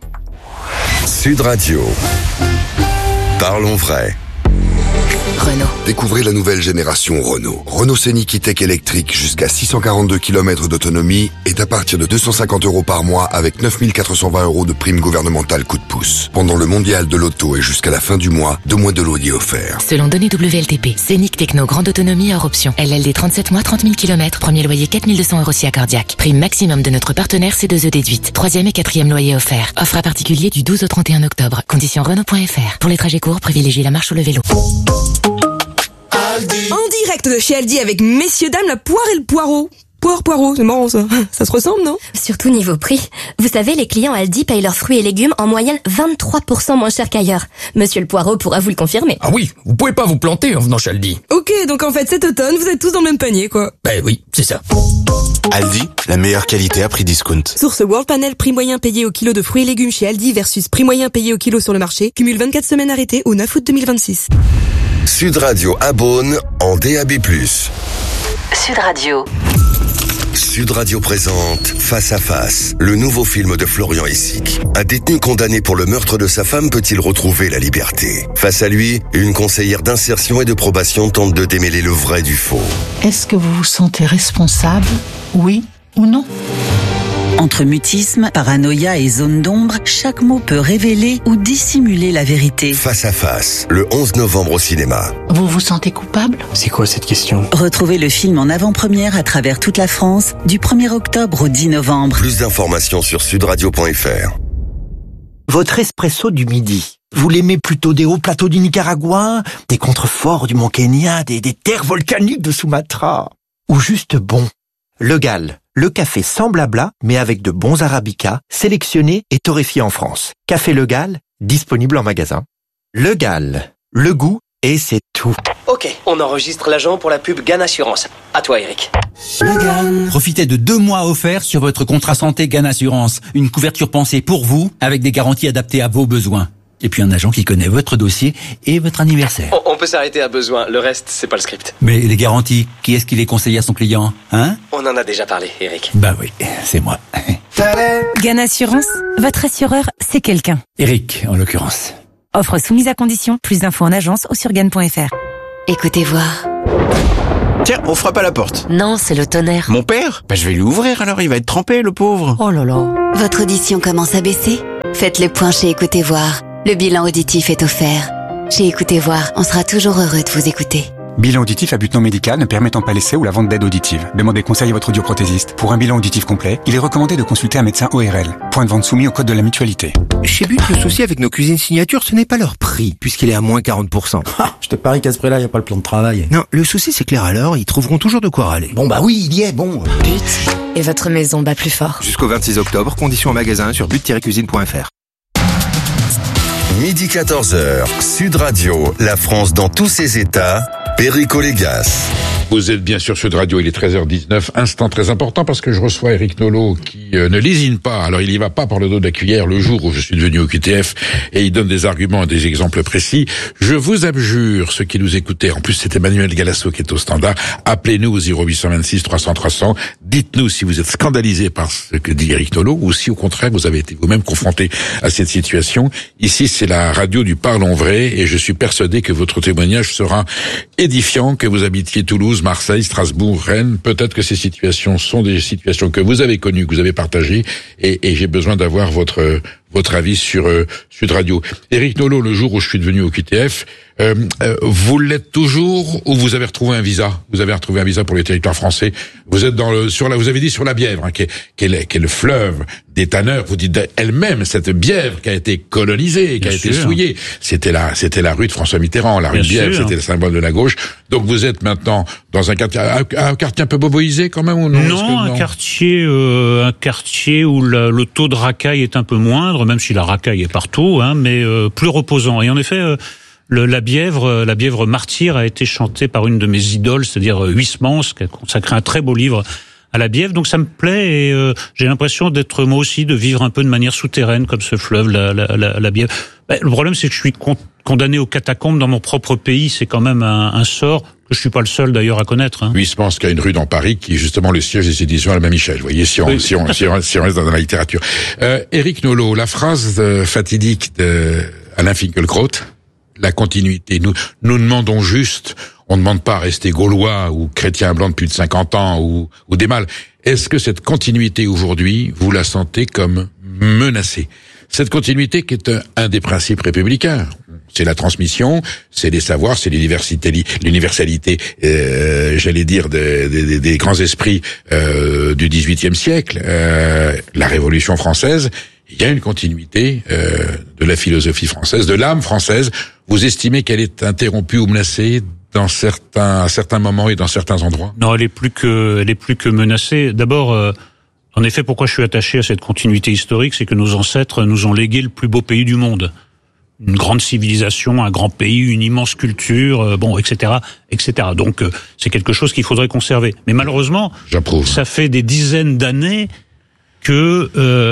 Sud Radio. Parlons vrai. Renault. Découvrez la nouvelle génération Renault. Renault Scénic E-Tech électrique jusqu'à six cent quarante-deux kilomètres d'autonomie est à partir de deux cent cinquante euros par mois avec neuf mille quatre cent vingt euros de prime gouvernementale coup de pouce. Pendant le mondial de l'auto et jusqu'à la fin du mois, deux mois de loyer offert. Selon données W L T P, Scénic Techno grande autonomie hors option. L L D trente-sept mois, trente mille kilomètres. Premier loyer quatre mille deux cents euros si accordiaque. Prime maximum de notre partenaire C deux E déduite. Troisième et quatrième loyer offert. Offre à particulier du douze au trente et un octobre. Conditions Renault point F R. Pour les trajets courts, privilégiez la marche ou le vélo. En direct de chez Aldi avec messieurs dames la poire et le poireau. Poire, poireau, c'est marrant ça. Ça se ressemble, non? Surtout niveau prix. Vous savez, les clients Aldi payent leurs fruits et légumes en moyenne vingt-trois pour cent moins cher qu'ailleurs. Monsieur le poireau pourra vous le confirmer. Ah oui, vous pouvez pas vous planter en venant chez Aldi. Ok, donc en fait cet automne, vous êtes tous dans le même panier, quoi. Ben oui, c'est ça. Aldi, la meilleure qualité à prix discount. Source World Panel, prix moyen payé au kilo de fruits et légumes chez Aldi versus prix moyen payé au kilo sur le marché. Cumule vingt-quatre semaines arrêtées au neuf août deux mille vingt-six. Sud Radio à Beaune en D A B plus. Sud Radio. Sud Radio présente Face à Face, le nouveau film de Florian Essic. Un détenu condamné pour le meurtre de sa femme peut-il retrouver la liberté? Face à lui, une conseillère d'insertion et de probation tente de démêler le vrai du faux. Est-ce que vous vous sentez responsable? Oui ou non? Entre mutisme, paranoïa et zone d'ombre, chaque mot peut révéler ou dissimuler la vérité. Face à Face, le onze novembre au cinéma. Vous vous sentez coupable? C'est quoi cette question? Retrouvez le film en avant-première à travers toute la France, du premier octobre au dix novembre. Plus d'informations sur sudradio point F R. Votre espresso du midi, vous l'aimez plutôt des hauts plateaux du Nicaragua, des contreforts du Mont Kenya, des, des terres volcaniques de Sumatra, ou juste bon? Le Gall, le café sans blabla, mais avec de bons arabicas, sélectionnés et torréfiés en France. Café Le Gall, disponible en magasin. Le Gall, le goût et c'est tout. Ok, on enregistre l'agent pour la pub Gan Assurance. À toi, Eric. Profitez de deux mois offerts sur votre contrat santé Gan Assurance. Une couverture pensée pour vous, avec des garanties adaptées à vos besoins. Et puis un agent qui connaît votre dossier et votre anniversaire. On, on peut s'arrêter à besoin, le reste, c'est pas le script. Mais les garanties, qui est-ce qui les conseille à son client, hein? On en a déjà parlé, Eric. Bah oui, c'est moi. Gan Assurance, votre assureur, c'est quelqu'un. Eric, en l'occurrence. Offre soumise à condition, plus d'infos en agence ou sur gan point f r. Écoutez voir. Tiens, on frappe à la porte. Non, c'est le tonnerre. Mon père? Bah je vais lui ouvrir alors, il va être trempé, le pauvre. Oh là là. Votre audition commence à baisser? Faites le point chez Écoutez voir. Le bilan auditif est offert. Chez Écoutez voir, on sera toujours heureux de vous écouter. Bilan auditif à but non médical ne permettant pas l'essai ou la vente d'aide auditive. Demandez conseil à votre audioprothésiste. Pour un bilan auditif complet, il est recommandé de consulter un médecin O R L. Point de vente soumis au code de la mutualité. Chez But, le souci avec nos cuisines signatures, ce n'est pas leur prix, puisqu'il est à moins quarante pour cent. Ah, je te parie qu'à ce prix-là, il n'y a pas le plan de travail. Non, le souci c'est que les râleurs, ils trouveront toujours de quoi râler. Bon bah oui, il y est, bon. But, et votre maison bat plus fort. Jusqu'au vingt-six octobre, conditions en magasin sur but tiret cuisine point f r. Midi quatorze heures, Sud Radio, la France dans tous ses états, Perico Légas. Vous êtes bien sûr Sud Radio, il est treize heures dix-neuf, instant très important parce que je reçois Eric Nolot qui euh, ne lésine pas, alors il y va pas par le dos de la cuillère le jour où je suis devenu au Q T F et il donne des arguments et des exemples précis. Je vous abjure, ceux qui nous écoutaient, en plus c'est Emmanuel Galasso qui est au standard, appelez-nous au zéro huit cent vingt-six trois cents trois cents, dites-nous si vous êtes scandalisé par ce que dit Eric Nolot ou si au contraire vous avez été vous-même confronté à cette situation. Ici c'est la radio du Parlons Vrai et je suis persuadé que votre témoignage sera édifiant, que vous habitiez Toulouse, Marseille, Strasbourg, Rennes. Peut-être que ces situations sont des situations que vous avez connues, que vous avez partagées, et, et j'ai besoin d'avoir votre votre avis sur euh, Sud Radio. Eric Nolot, le jour où je suis devenu au Q T F, euh, euh, vous l'êtes toujours ou vous avez retrouvé un visa? Vous avez retrouvé un visa pour les territoires français. Vous êtes dans le sur la, vous avez dit sur la Bièvre, hein, qui, est, qui, est le, qui est le fleuve des tanneurs. Vous dites elle-même cette Bièvre qui a été colonisée, qui Bien a sûr. été souillée. C'était la c'était la rue de François Mitterrand, la rue Bien de Bièvre, sûr. C'était le symbole de la gauche. Donc vous êtes maintenant dans un quartier, un, un quartier un peu boboisé quand même ou non? Non, que, non un quartier, euh, un quartier où la, le taux de racaille est un peu moindre, même si la racaille est partout, hein, mais euh, plus reposant. Et en effet, euh, le, la Bièvre, la Bièvre martyre a été chantée par une de mes idoles, c'est-à-dire euh, Huysmans, qui a consacré un très beau livre à la Bièvre. Donc ça me plaît et euh, j'ai l'impression d'être moi aussi, de vivre un peu de manière souterraine comme ce fleuve, la, la, la, la Bièvre. Ben, le problème, c'est que je suis con, condamné aux catacombes dans mon propre pays. C'est quand même un, un sort que je suis pas le seul d'ailleurs à connaître. Hein. Huysmans, qui a une rue dans Paris qui est justement le siège des éditions Albin Michel. Vous voyez, si on, oui. si on, si on, si on reste dans la littérature. Euh, Eric Nolot, la phrase euh, fatidique de Alain Finkielkraut, la continuité. Nous, nous demandons juste, on ne demande pas à rester gaulois ou chrétien blanc de plus de cinquante ans ou, ou des mâles. Est-ce que cette continuité aujourd'hui, vous la sentez comme menacée? Cette continuité qui est un, un des principes républicains. C'est la transmission, c'est les savoirs, c'est l'université, l'universalité, euh, j'allais dire, des, des, des grands esprits euh, du dix-huitième siècle, euh, la Révolution française. Il y a une continuité euh, de la philosophie française, de l'âme française. Vous estimez qu'elle est interrompue ou menacée dans certains, à certains moments et dans certains endroits? Non, elle est plus que, elle est plus que menacée. D'abord, euh, en effet, pourquoi je suis attaché à cette continuité historique, c'est que nos ancêtres nous ont légué le plus beau pays du monde. Une grande civilisation, un grand pays, une immense culture, euh, bon, et cetera, et cetera. Donc, euh, c'est quelque chose qu'il faudrait conserver. Mais malheureusement, J'approuve. ça fait des dizaines d'années que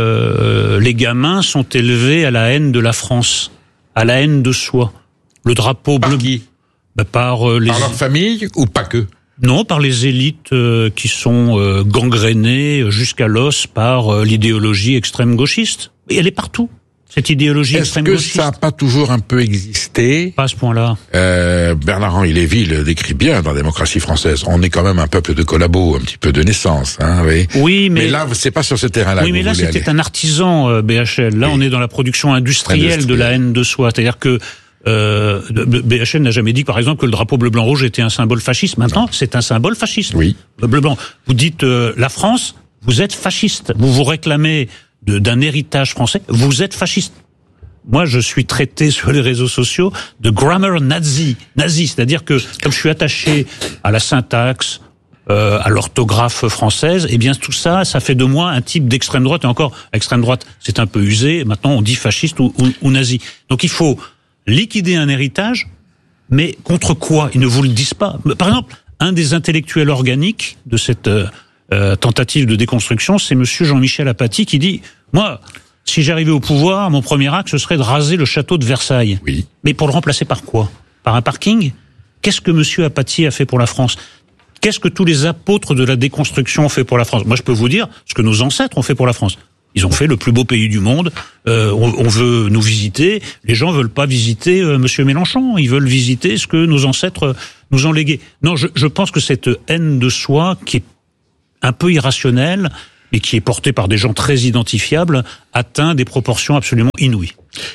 euh, les gamins sont élevés à la haine de la France, à la haine de soi. Le drapeau par bleu. Qui Ben, par euh, les. Par leur famille ou pas que? Non, par les élites euh, qui sont euh, gangrénées jusqu'à l'os par euh, l'idéologie extrême gauchiste. Et elle est partout, cette idéologie extrême gauchiste. Est-ce que ça n'a pas toujours un peu existé? Pas à ce point-là. Euh, Bernard-Henri Lévy le décrit bien dans la démocratie française. On est quand même un peuple de collabos, un petit peu de naissance, hein, oui. Oui, mais, mais là, c'est pas sur ce terrain-là. Oui, mais là, c'était un artisan euh, B H L. Là, oui. On est dans la production industrielle Industriel. de la haine de soi. C'est-à-dire que Euh, B H L n'a jamais dit, par exemple, que le drapeau bleu-blanc-rouge était un symbole fasciste. Maintenant, non. C'est un symbole fasciste. Oui. Le bleu-blanc. Vous dites euh, la France, vous êtes fasciste. Vous vous réclamez de, d'un héritage français. Vous êtes fasciste. Moi, je suis traité sur les réseaux sociaux de grammar nazi, nazi. C'est-à-dire que comme je suis attaché à la syntaxe, euh, à l'orthographe française, eh bien tout ça, ça fait de moi un type d'extrême droite. Et encore, extrême droite, c'est un peu usé. Maintenant, on dit fasciste ou, ou, ou nazi. Donc, il faut liquider un héritage, Mais contre quoi? Ils ne vous le disent pas. Par exemple, un des intellectuels organiques de cette euh, euh, tentative de déconstruction, c'est monsieur Jean-Michel Apathy qui dit « Moi, si j'arrivais au pouvoir, mon premier acte, ce serait de raser le château de Versailles. » Oui. Mais pour le remplacer par quoi? Par un parking? Qu'est-ce que monsieur Apathy a fait pour la France? Qu'est-ce que tous les apôtres de la déconstruction ont fait pour la France? Moi, je peux vous dire ce que nos ancêtres ont fait pour la France. Ils ont fait le plus beau pays du monde. Euh, on, on veut nous visiter. Les gens veulent pas visiter euh, monsieur Mélenchon. Ils veulent visiter ce que nos ancêtres euh, nous ont légué. Non, je, je pense que cette haine de soi, qui est un peu irrationnelle, et qui est portée par des gens très identifiables, atteint des proportions absolument inouïes.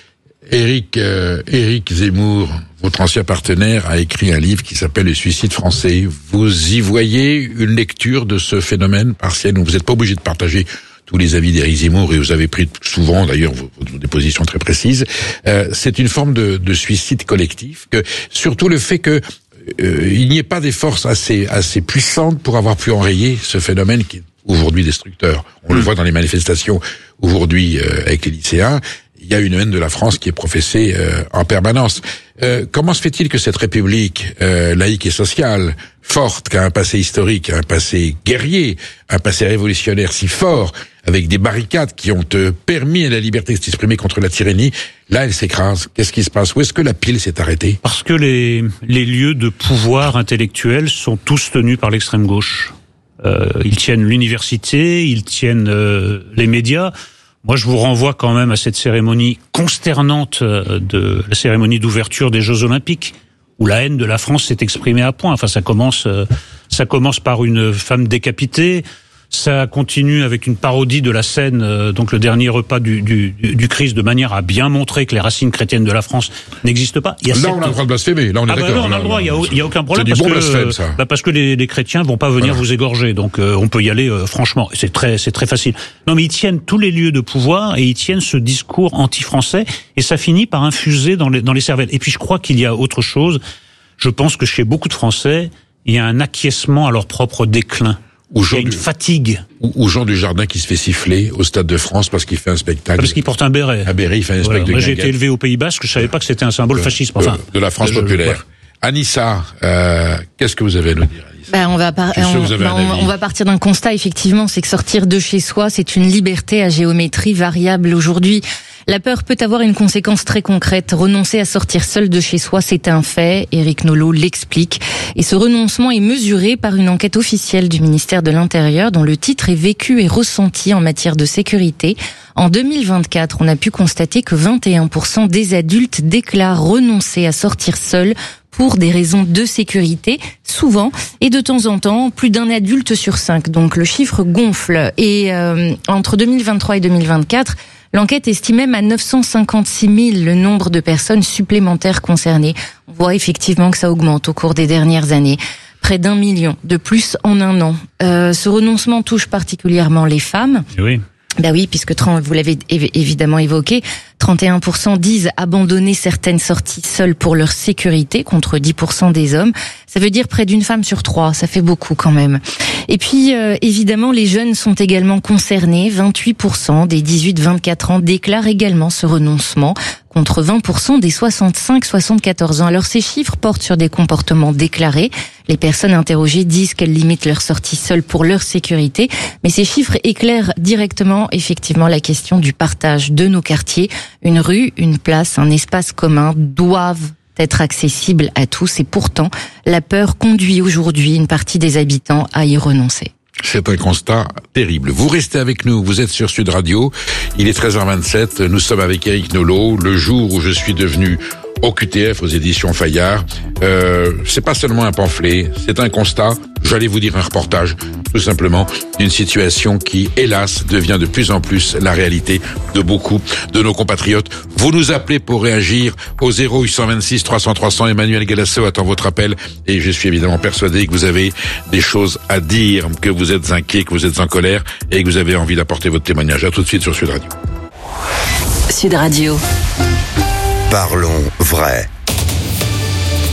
Éric, euh, Éric Zemmour, votre ancien partenaire, a écrit un livre qui s'appelle « Le suicide français ». Vous y voyez une lecture de ce phénomène partiel? Vous n'êtes pas obligé de partager tous les avis d'Éric Zemmour, et vous avez pris souvent, d'ailleurs, des positions très précises. Euh, c'est une forme de, de suicide collectif, que surtout le fait que euh, il n'y ait pas des forces assez assez puissantes pour avoir pu enrayer ce phénomène qui est aujourd'hui destructeur. On mmh. le voit dans les manifestations aujourd'hui euh, avec les lycéens. Il y a une haine de la France qui est professée euh, en permanence. Euh, comment se fait-il que cette République euh, laïque et sociale, forte, qui a un passé historique, un passé guerrier, un passé révolutionnaire si fort, avec des barricades qui ont euh, permis à la liberté de s'exprimer contre la tyrannie, là elle s'écrase. Qu'est-ce qui se passe? Où est-ce que la pile s'est arrêtée? Parce que les, les lieux de pouvoir intellectuel sont tous tenus par l'extrême gauche. Euh, ils tiennent l'université, ils tiennent euh, les médias. Moi, je vous renvoie quand même à cette cérémonie consternante de la cérémonie d'ouverture des Jeux Olympiques, où la haine de la France s'est exprimée à point. Enfin, ça commence, ça commence par une femme décapitée. Ça continue avec une parodie de la scène, euh, donc le dernier repas du, du, du Christ, de manière à bien montrer que les racines chrétiennes de la France n'existent pas. Il y a là, cette... on a le droit de blasphémer. Là, on est ah d'accord. Bah non, on a là, le droit. Il y a, il y a aucun problème. C'est du parce bon que, blasphème, ça. Bah parce que les, les chrétiens vont pas venir voilà. vous égorger. Donc, euh, on peut y aller, euh, franchement. C'est très, c'est très facile. Non, mais ils tiennent tous les lieux de pouvoir et ils tiennent ce discours anti-français et ça finit par infuser dans les, dans les cervelles. Et puis, je crois qu'il y a autre chose. Je pense que chez beaucoup de Français, il y a un acquiescement à leur propre déclin. Ou il y a une du, fatigue. Ou, ou Jean Dujardin qui se fait siffler au Stade de France parce qu'il fait un spectacle. Parce qu'il porte un béret. Un béret, il fait un voilà. spectacle. Moi, de j'ai été élevé au Pays Basque, je savais pas que c'était un symbole de, fasciste. Enfin, de, de la France je, populaire. Je, Anissa, euh, qu'est-ce que vous avez à nous dire, Anissa? Ben, on va par... on, ben, on, on va partir d'un constat, effectivement, c'est que sortir de chez soi, c'est une liberté à géométrie variable aujourd'hui. La peur peut avoir une conséquence très concrète. Renoncer à sortir seul de chez soi, c'est un fait. Éric Nolot l'explique. Et ce renoncement est mesuré par une enquête officielle du ministère de l'Intérieur dont le titre est Vécu et ressenti en matière de sécurité. En deux mille vingt-quatre, on a pu constater que vingt et un pour cent des adultes déclarent renoncer à sortir seuls pour des raisons de sécurité, souvent, et de temps en temps, plus d'un adulte sur cinq. Donc le chiffre gonfle. Et euh, entre deux mille vingt-trois et deux mille vingt-quatre, l'enquête estime même à neuf cent cinquante-six mille le nombre de personnes supplémentaires concernées. On voit effectivement que ça augmente au cours des dernières années. Près d'un million de plus en un an. Euh, ce renoncement touche particulièrement les femmes. Oui. Ben oui, puisque vous l'avez évidemment évoqué, trente et un pour cent disent abandonner certaines sorties seules pour leur sécurité, contre dix pour cent des hommes. Ça veut dire près d'une femme sur trois, ça fait beaucoup quand même. Et puis, euh, évidemment, les jeunes sont également concernés. vingt-huit pour cent des dix-huit vingt-quatre ans déclarent également ce renoncement, contre vingt pour cent des soixante-cinq soixante-quatorze ans. Alors ces chiffres portent sur des comportements déclarés. Les personnes interrogées disent qu'elles limitent leur sortie seule pour leur sécurité. Mais ces chiffres éclairent directement, effectivement, la question du partage de nos quartiers. Une rue, une place, un espace commun doivent être accessibles à tous. Et pourtant, la peur conduit aujourd'hui une partie des habitants à y renoncer. C'est un constat terrible. Vous restez avec nous, vous êtes sur Sud Radio, il est treize heures vingt-sept, nous sommes avec Éric Nolot, le jour où je suis devenu au Q T F, aux éditions Fayard. Euh, c'est pas seulement un pamphlet, c'est un constat, j'allais vous dire un reportage, tout simplement, d'une situation qui, hélas, devient de plus en plus la réalité de beaucoup de nos compatriotes. Vous nous appelez pour réagir au zéro huit cent vingt-six trois cents trois cents. Emmanuel Galasso attend votre appel et je suis évidemment persuadé que vous avez des choses à dire, que vous êtes inquiet, que vous êtes en colère et que vous avez envie d'apporter votre témoignage. À tout de suite sur Sud Radio. Sud Radio. Parlons vrai.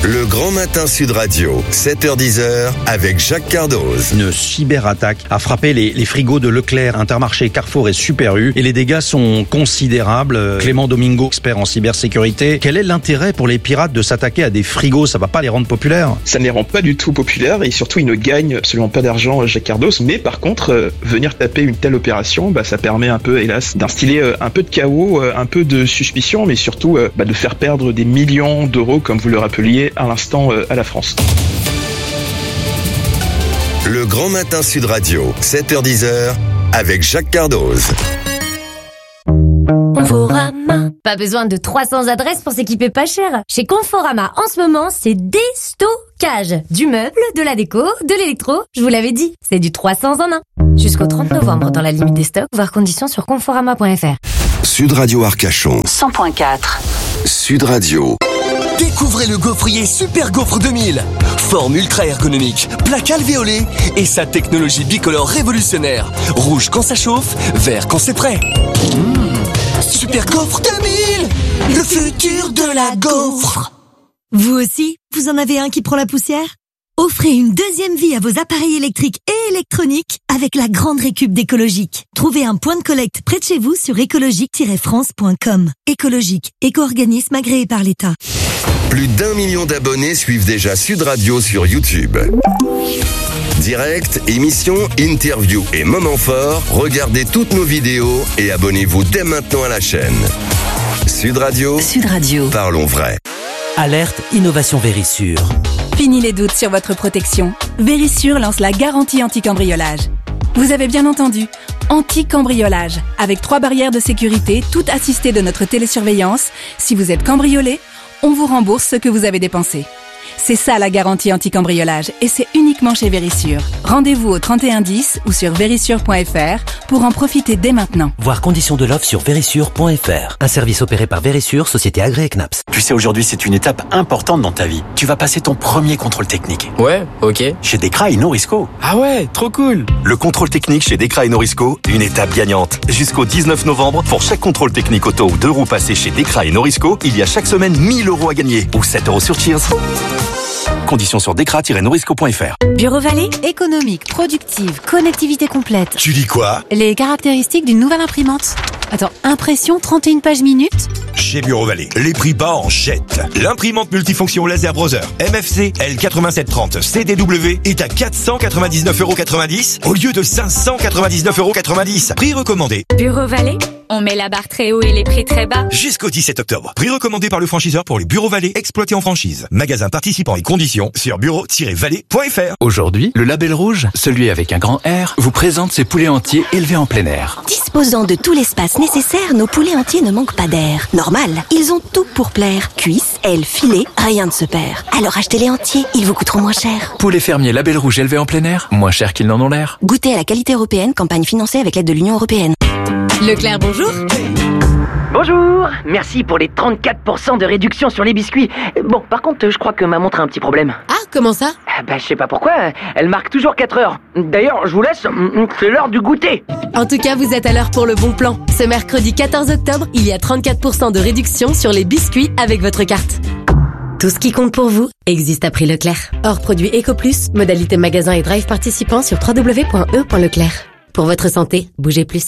Le Grand Matin Sud Radio, sept heures dix avec Jacques Cardoz. Une cyberattaque a frappé les, les frigos de Leclerc, Intermarché, Carrefour et Super U et les dégâts sont considérables. Clément Domingo, expert en cybersécurité, quel est l'intérêt pour les pirates de s'attaquer à des frigos? Ça va pas les rendre populaires? Ça ne les rend pas du tout populaires et surtout ils ne gagnent absolument pas d'argent, Jacques Cardoz. Mais par contre, euh, venir taper une telle opération, bah, ça permet un peu, hélas, d'instiller euh, un peu de chaos, euh, un peu de suspicion, mais surtout euh, bah, de faire perdre des millions d'euros, comme vous le rappeliez à l'instant, euh, à la France. Le Grand Matin Sud Radio, sept heures dix avec Jacques Cardoz. Conforama. Pas besoin de trois cents adresses pour s'équiper pas cher. Chez Conforama, en ce moment, c'est déstockage. Du meuble, de la déco, de l'électro. Je vous l'avais dit, c'est du trois cents en un. Jusqu'au trente novembre dans la limite des stocks, voir conditions sur conforama point f r. Sud Radio Arcachon. cent point quatre. Sud Radio. Découvrez le gaufrier Super Gaufre deux mille. Forme ultra ergonomique, plaque alvéolée et sa technologie bicolore révolutionnaire. Rouge quand ça chauffe, vert quand c'est prêt. Mmh. Super Gaufre deux mille, le futur de la gaufre. Vous aussi, vous en avez un qui prend la poussière? Offrez une deuxième vie à vos appareils électriques et électroniques avec la grande récup d'Écologique. Trouvez un point de collecte près de chez vous sur écologique tiret france point com. Écologique, éco-organisme agréé par l'État. Plus d'un million d'abonnés suivent déjà Sud Radio sur YouTube. Direct, émissions, interviews et moments forts, regardez toutes nos vidéos et abonnez-vous dès maintenant à la chaîne. Sud Radio. Sud Radio. Parlons vrai. Alerte Innovation Vérissure. Fini les doutes sur votre protection. Vérissure lance la garantie anti-cambriolage. Vous avez bien entendu, anti-cambriolage, avec trois barrières de sécurité, toutes assistées de notre télésurveillance. Si vous êtes cambriolé, on vous rembourse ce que vous avez dépensé. C'est ça la garantie anti-cambriolage et c'est uniquement chez Vérissure. Rendez-vous au trente et un dix ou sur vérissure point f r pour en profiter dès maintenant. Voir conditions de l'offre sur vérissure point f r. Un service opéré par Vérissure, société agréée C N A P S. Tu sais, aujourd'hui, c'est une étape importante dans ta vie. Tu vas passer ton premier contrôle technique. Ouais, ok. Chez Dekra et Norisco. Ah ouais, trop cool. Le contrôle technique chez Dekra et Norisco, une étape gagnante. Jusqu'au dix-neuf novembre, pour chaque contrôle technique auto ou deux roues passées chez Dekra et Norisco, il y a chaque semaine mille euros à gagner ou sept euros sur Cheers. Conditions sur dekra tiret norisco point f r. Bureau Vallée, économique, productive, connectivité complète. Tu dis quoi? Les caractéristiques d'une nouvelle imprimante. Attends, impression trente et une pages minutes? Chez Bureau Vallée, les prix bas en jette. L'imprimante multifonction laser browser M F C L quatre-vingt-sept trente C D W est à quatre cent quatre-vingt-dix-neuf euros quatre-vingt-dix au lieu de cinq cent quatre-vingt-dix-neuf euros quatre-vingt-dix. Prix recommandé. Bureau Vallée, on met la barre très haut et les prix très bas. Jusqu'au dix-sept octobre. Prix recommandé par le franchiseur pour les Bureaux Vallée exploités en franchise. Magasin participant et conditions sur bureau tiret vallée point f r. Aujourd'hui, le label rouge, celui avec un grand R, vous présente ses poulets entiers élevés en plein air. Disposant de tout l'espace nécessaire, nos poulets entiers ne manquent pas d'air. Normal, ils ont tout pour plaire. Cuisses, ailes, filets, rien ne se perd. Alors achetez-les entiers, ils vous coûteront moins cher. Poulets fermiers label rouge élevés en plein air, moins cher qu'ils n'en ont l'air. Goûtez à la qualité européenne, campagne financée avec l'aide de l'Union européenne. Leclerc, bonjour. Bonjour, merci pour les trente-quatre pour cent de réduction sur les biscuits. Bon, par contre, je crois que ma montre a un petit problème. Ah, comment ça? Bah, je sais pas pourquoi, elle marque toujours quatre heures. D'ailleurs, je vous laisse, c'est l'heure du goûter. En tout cas, vous êtes à l'heure pour le bon plan. Ce mercredi quatorze octobre, il y a trente-quatre pour cent de réduction sur les biscuits avec votre carte. Tout ce qui compte pour vous existe à prix Leclerc. Hors produit EcoPlus, modalité magasin et drive participant sur w w w point e point leclerc. Pour votre santé, bougez plus.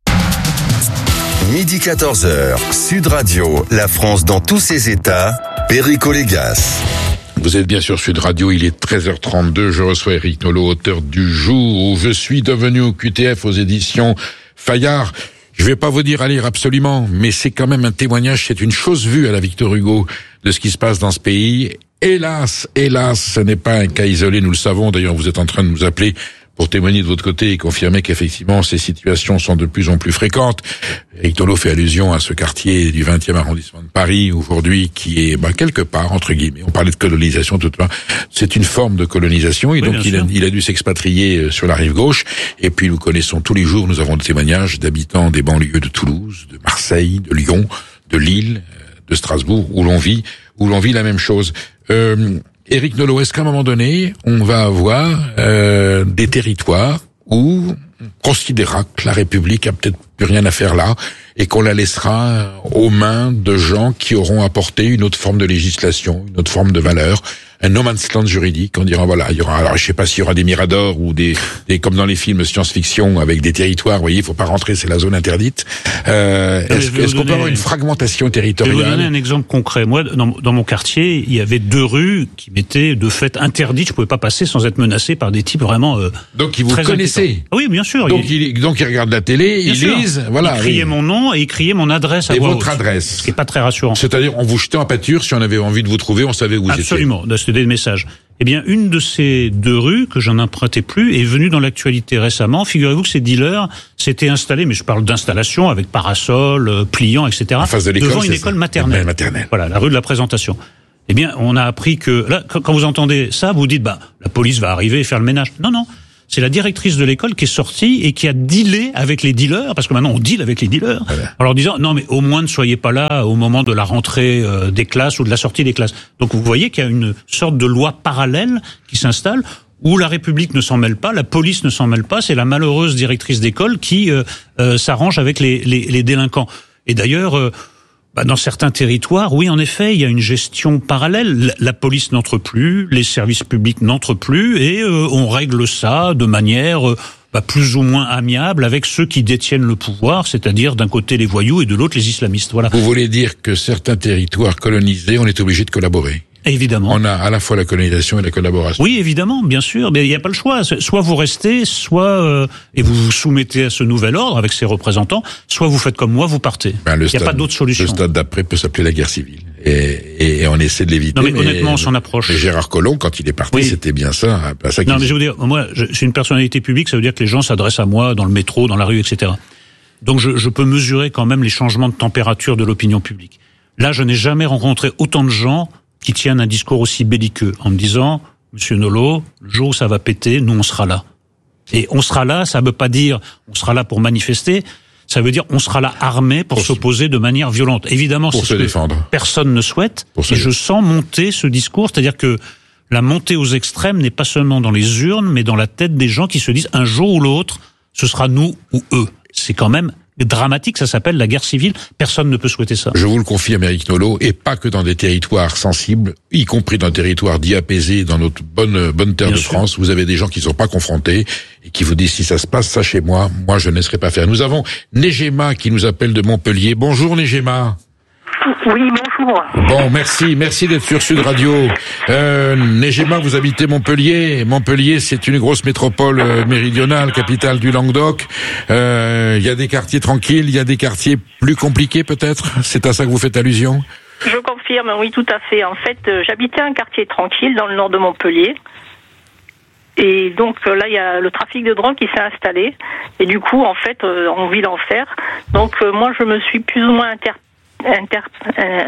Midi quatorze heures, Sud Radio, la France dans tous ses états, Perico Légas. Vous êtes bien sur Sud Radio, il est treize heures trente-deux, je reçois Éric Nolot, auteur du jour où je suis devenu au Q T F aux éditions Fayard. Je vais pas vous dire à lire absolument, mais c'est quand même un témoignage, c'est une chose vue à la Victor Hugo de ce qui se passe dans ce pays. Hélas, hélas, ce n'est pas un cas isolé, nous le savons, d'ailleurs vous êtes en train de nous appeler pour témoigner de votre côté et confirmer qu'effectivement ces situations sont de plus en plus fréquentes. Éric Nolot fait allusion à ce quartier du vingtième arrondissement de Paris aujourd'hui qui est bah, quelque part, entre guillemets, on parlait de colonisation tout à l'heure, c'est une forme de colonisation et oui, donc il a, il a dû s'expatrier sur la rive gauche et puis nous connaissons tous les jours, nous avons des témoignages d'habitants des banlieues de Toulouse, de Marseille, de Lyon, de Lille, de Strasbourg où l'on vit, où l'on vit la même chose. Euh, Éric Nolot, est-ce qu'à un moment donné, on va avoir euh, des territoires où considérera que la République a peut-être plus rien à faire là et qu'on la laissera aux mains de gens qui auront apporté une autre forme de législation, une autre forme de valeur, un no man's land juridique. On dira voilà, il y aura, alors je sais pas s'il y aura des miradors ou des, des comme dans les films science-fiction avec des territoires. Vous voyez, il faut pas rentrer, c'est la zone interdite. Euh, est-ce, est-ce qu'on peut avoir une fragmentation territoriale? Je vais vous donner un exemple concret. Moi, dans, dans mon quartier, il y avait deux rues qui m'étaient de fait interdites. Je pouvais pas passer sans être menacé par des types vraiment. Euh, donc ils vous connaissez. Oui, bien sûr. Donc ils il, donc ils regardent la télé, ils sûr. lisent, voilà. Ils criaient oui. mon nom et ils criaient mon adresse à et voix votre haute, adresse. Ce qui est pas très rassurant. C'est-à-dire, on vous jetait en pâture si on avait envie de vous trouver, on savait où vous Absolument. étiez. C'était des messages. Eh bien, une de ces deux rues, que je n'empruntais plus, est venue dans l'actualité récemment. Figurez-vous que ces dealers s'étaient installés, mais je parle d'installation avec parasol, euh, pliant, et cetera. En face de l'école, devant une c'est école ça. maternelle. maternelle. Voilà, la rue de la Présentation. Eh bien, on a appris que, là, quand vous entendez ça, vous dites, bah, la police va arriver et faire le ménage. Non, non. C'est la directrice de l'école qui est sortie et qui a dealé avec les dealers, parce que maintenant on deal avec les dealers, voilà. En leur disant non mais au moins ne soyez pas là au moment de la rentrée euh, des classes ou de la sortie des classes. Donc vous voyez qu'il y a une sorte de loi parallèle qui s'installe où la République ne s'en mêle pas, la police ne s'en mêle pas, c'est la malheureuse directrice d'école qui euh, euh, s'arrange avec les, les, les délinquants. Et d'ailleurs, euh, bah, dans certains territoires, oui, en effet, il y a une gestion parallèle. La police n'entre plus, les services publics n'entrent plus, et euh, on règle ça de manière euh, bah, plus ou moins amiable avec ceux qui détiennent le pouvoir, c'est-à-dire d'un côté les voyous et de l'autre les islamistes. Voilà. Vous voulez dire que certains territoires colonisés, on est obligé de collaborer? Évidemment. On a à la fois la colonisation et la collaboration. Oui, évidemment, bien sûr, mais il n'y a pas le choix. Soit vous restez, soit euh, et vous vous soumettez à ce nouvel ordre avec ses représentants, soit vous faites comme moi, vous partez. Ben, il n'y a pas d'autre solution. Le stade d'après peut s'appeler la guerre civile. Et, et, et on essaie de l'éviter. Non, mais, mais honnêtement, son approche. Mais Gérard Collomb, quand il est parti, oui. c'était bien ça. Pas ça non, mais dit. je veux dire, moi, je suis une personnalité publique, ça veut dire que les gens s'adressent à moi dans le métro, dans la rue, et cetera. Donc je, je peux mesurer quand même les changements de température de l'opinion publique. Là, je n'ai jamais rencontré autant de gens qui tiennent un discours aussi belliqueux en me disant « Monsieur Nolot, le jour où ça va péter, nous on sera là ». Et on sera là, ça ne veut pas dire on sera là pour manifester, ça veut dire on sera là armé pour, pour s'opposer de manière violente. Évidemment, pour c'est se ce défendre. Que personne ne souhaite, pour et je sens monter ce discours, c'est-à-dire que la montée aux extrêmes n'est pas seulement dans les urnes, mais dans la tête des gens qui se disent un jour ou l'autre, ce sera nous ou eux. C'est quand même dramatique, ça s'appelle la guerre civile, personne ne peut souhaiter ça. Je vous le confie, Éric Nolot, et pas que dans des territoires sensibles, y compris dans des territoires dits apaisés, dans notre bonne bonne terre Bien de sûr. France, vous avez des gens qui ne sont pas confrontés et qui vous disent si ça se passe ça chez moi, moi je ne laisserai pas faire. Nous avons Nejema qui nous appelle de Montpellier. Bonjour Nejema. Oui, bonjour. Bon, merci, merci d'être sur Sud Radio. Euh, Nejema, vous habitez Montpellier. Montpellier, c'est une grosse métropole euh, méridionale, capitale du Languedoc. Il euh, y a des quartiers tranquilles, il y a des quartiers plus compliqués peut-être. C'est à ça que vous faites allusion? Je confirme, oui, tout à fait. En fait, euh, j'habitais un quartier tranquille dans le nord de Montpellier. Et donc euh, là, il y a le trafic de drogue qui s'est installé. Et du coup, en fait, euh, on vit l'enfer. Donc euh, moi, je me suis plus ou moins inter Inter, euh,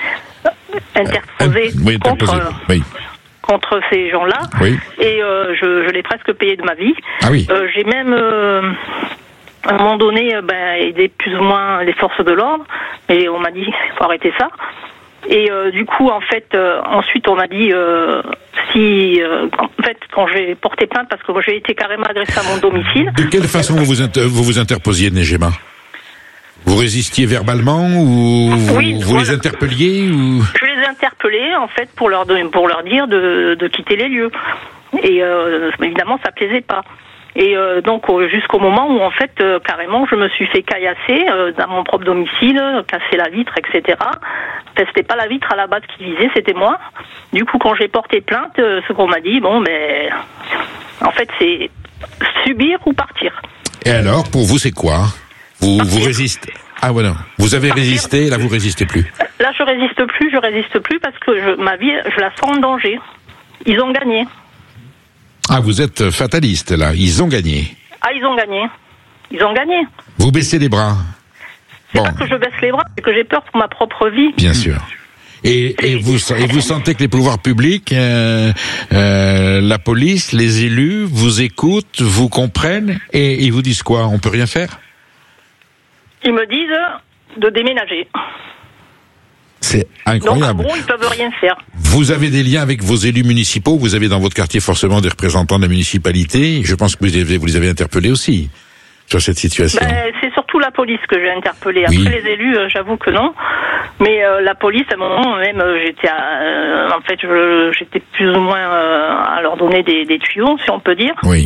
interposé oui, contre, oui. contre ces gens-là. Oui. Et euh, je, je l'ai presque payé de ma vie. Ah oui. Euh, j'ai même, euh, à un moment donné, euh, ben, aidé plus ou moins les forces de l'ordre. Et on m'a dit, il faut arrêter ça. Et euh, du coup, en fait, euh, ensuite, on m'a dit, euh, si, euh, en fait, quand j'ai porté plainte, parce que moi, j'ai été carrément agressé à mon domicile. De quelle façon vous vous, inter vous, vous interposiez, Nejema? Vous résistiez verbalement ou oui, vous voilà. les interpelliez ou... Je les ai interpellés en fait pour leur donner, pour leur dire de, de quitter les lieux. Et euh, évidemment ça plaisait pas. Et euh, donc jusqu'au moment où en fait euh, carrément je me suis fait caillasser euh, dans mon propre domicile, casser la vitre, et cetera. Enfin, c'était pas la vitre à la base qui visait, c'était moi. Du coup quand j'ai porté plainte, euh, ce qu'on m'a dit, bon mais en fait c'est subir ou partir. Et alors pour vous c'est quoi? Vous, vous résistez. Ah voilà. Vous avez résisté, là vous résistez plus. Là je résiste plus, je résiste plus parce que je, ma vie, je la sens en danger. Ils ont gagné. Ah vous êtes fataliste là, ils ont gagné. Ah ils ont gagné. Ils ont gagné. Vous baissez les bras. C'est bon. Pas que je baisse les bras, c'est que j'ai peur pour ma propre vie. Bien sûr. Et, et, vous, et vous sentez que les pouvoirs publics, euh, euh, la police, les élus vous écoutent, vous comprennent et ils vous disent quoi? On peut rien faire? Ils me disent de déménager. C'est incroyable. Donc, en gros, ils peuvent rien faire. Vous avez des liens avec vos élus municipaux, vous avez dans votre quartier forcément des représentants de la municipalité. Je pense que vous, avez, vous les avez interpellés aussi sur cette situation. Ben, c'est surtout la police que j'ai interpellée. Après Oui. les élus, euh, j'avoue que non. Mais euh, la police, à un moment même, euh, j'étais, à, euh, en fait, je, j'étais plus ou moins euh, à leur donner des, des tuyaux, si on peut dire. Oui.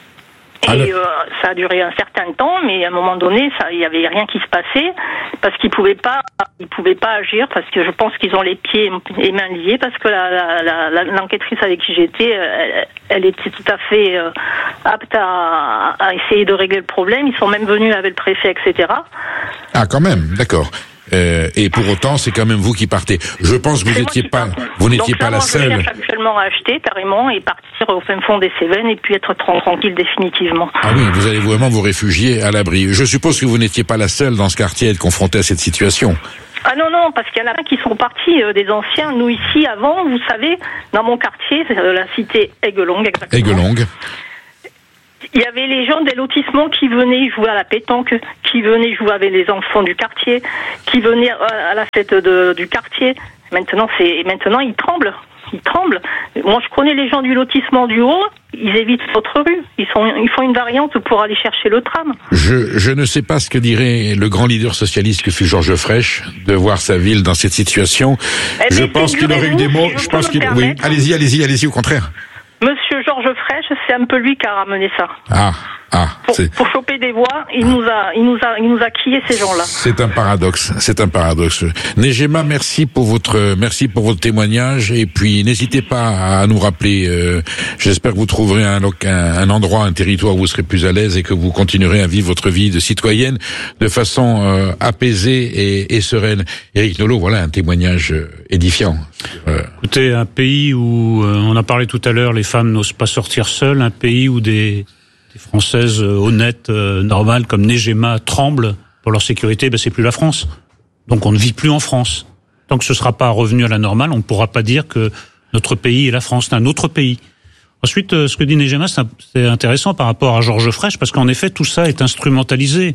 Et euh, ça a duré un certain temps, mais à un moment donné, ça, il y avait rien qui se passait parce qu'ils pouvaient pas, ils pouvaient pas agir parce que je pense qu'ils ont les pieds et mains liés parce que la, la, la, la, l'enquêtrice avec qui j'étais, elle, elle était tout à fait euh, apte à, à essayer de régler le problème. Ils sont même venus avec le préfet, et cetera. Ah, quand même, d'accord. Euh, et pour autant, c'est quand même vous qui partez. Je pense que vous n'étiez pas, vous n'étiez Donc, pas là, la moi, je seule. cherche actuellement à acheter carrément et partir au fin fond des Cévennes et puis être tra- tranquille définitivement. Ah oui, vous allez vraiment vous réfugier à l'abri. Je suppose que vous n'étiez pas la seule dans ce quartier à être confrontée à cette situation. Ah non, non, parce qu'il y en a plein qui sont partis, euh, des anciens. Nous, ici, avant, vous savez, dans mon quartier, euh, la cité Aiguelongue, exactement. Aiguelongue. Il y avait les gens des lotissements qui venaient jouer à la pétanque, qui venaient jouer avec les enfants du quartier, qui venaient à la fête de, du quartier. Maintenant, c'est, maintenant, ils tremblent. Ils tremblent. Moi, je connais les gens du lotissement du Haut, ils évitent notre rue. Ils, sont, ils font une variante pour aller chercher le tram. Je, je ne sais pas ce que dirait le grand leader socialiste que fut Georges Frêche de voir sa ville dans cette situation. Eh je bien, pense qu'il aurait eu des mots. si je Je peux pense me qu'il. Oui, permettre. allez-y, allez-y, allez-y. Au contraire. Monsieur Georges Frêche, c'est un peu lui qui a ramené ça. Ah, ah. Pour, C'est... pour choper des voix, il nous a, il nous a, il nous a quillé ces gens-là. C'est un paradoxe, c'est un paradoxe. Nejema, merci pour votre, merci pour votre témoignage et puis n'hésitez pas à nous rappeler. Euh, j'espère que vous trouverez un, un, un endroit, un territoire où vous serez plus à l'aise et que vous continuerez à vivre votre vie de citoyenne de façon euh, apaisée et, et sereine. Éric Nolot, voilà un témoignage euh, édifiant. Euh, Écoutez, un pays où euh, on a parlé tout à l'heure, les femmes n'osent pas sortir seules, un pays où des des Françaises euh, honnêtes, euh, normales, comme Nejema, tremblent pour leur sécurité, ben c'est plus la France. Donc on ne vit plus en France. Tant que ce ne sera pas revenu à la normale, on ne pourra pas dire que notre pays est la France, c'est un autre pays. Ensuite, euh, ce que dit Nejema, c'est intéressant par rapport à Georges Frêche, parce qu'en effet, tout ça est instrumentalisé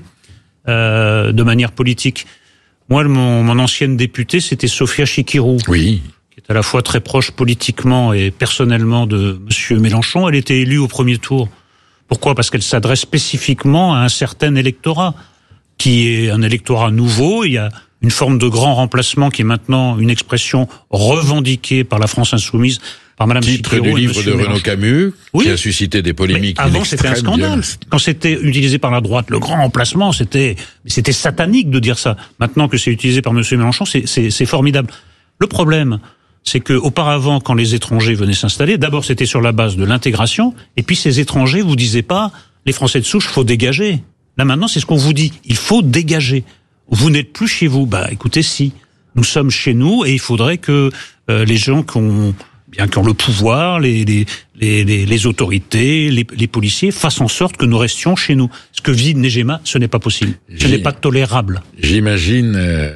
euh, de manière politique. Moi, mon, mon ancienne députée, c'était Sophia Chikirou. Oui. Qui est à la fois très proche politiquement et personnellement de Monsieur Mélenchon. Elle était élue au premier tour. Pourquoi ? Parce qu'elle s'adresse spécifiquement à un certain électorat, qui est un électorat nouveau. Il y a une forme de grand remplacement qui est maintenant une expression revendiquée par la France insoumise, par Madame Titre Chikirou du et livre Monsieur de Renaud Mélenchon. Camus, Oui. qui a suscité des polémiques. Mais avant, c'était un scandale. Violence. Quand c'était utilisé par la droite, le grand remplacement, c'était, c'était satanique de dire ça. Maintenant que c'est utilisé par Monsieur Mélenchon, c'est, c'est, c'est formidable. Le problème, c'est que auparavant, quand les étrangers venaient s'installer, d'abord c'était sur la base de l'intégration, et puis ces étrangers vous disaient pas, les Français de souche, faut dégager. Là maintenant, c'est ce qu'on vous dit, il faut dégager. Vous n'êtes plus chez vous. Bah, écoutez, si. Nous sommes chez nous, et il faudrait que euh, les gens qui ont, bien, qui ont le pouvoir, les, les, les, les, les autorités, les, les policiers, fassent en sorte que nous restions chez nous. Ce que vit Nejema, ce n'est pas possible. Ce n'est pas tolérable. J'imagine euh,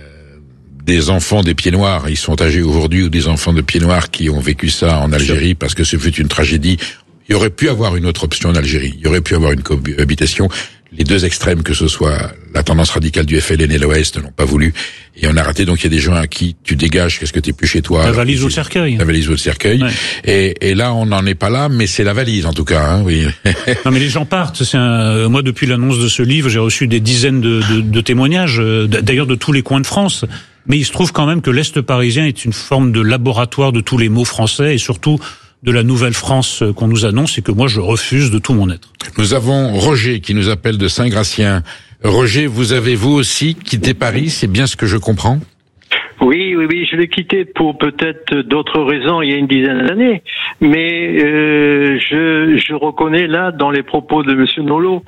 des enfants des Pieds Noirs, ils sont âgés aujourd'hui, ou des enfants de Pieds Noirs qui ont vécu ça en Algérie parce que ce fut une tragédie. Il y aurait pu avoir une autre option en Algérie. Il y aurait pu avoir une cohabitation. Les deux extrêmes, que ce soit la tendance radicale du F L N et l'Ouest, ne l'ont pas voulu. Et on a raté. Donc il y a des gens à qui tu dégages, qu'est-ce que t'es plus chez toi. La valise ou le cercueil. La valise ou le cercueil. Ouais. Et, et là, on n'en est pas là, mais c'est la valise en tout cas. Hein, oui. Non, mais les gens partent. C'est un... Moi, depuis l'annonce de ce livre, j'ai reçu des dizaines de, de, de témoignages, d'ailleurs de tous les coins de France. Mais il se trouve quand même que l'Est parisien est une forme de laboratoire de tous les mots français et surtout de la nouvelle France qu'on nous annonce et que moi je refuse de tout mon être. Nous avons Roger qui nous appelle de Saint-Gratien. Roger, vous avez vous aussi quitté Paris, c'est bien ce que je comprends ? Oui, oui, oui, je l'ai quitté pour peut-être d'autres raisons il y a une dizaine d'années, mais euh, je, je reconnais là dans les propos de Monsieur Nolot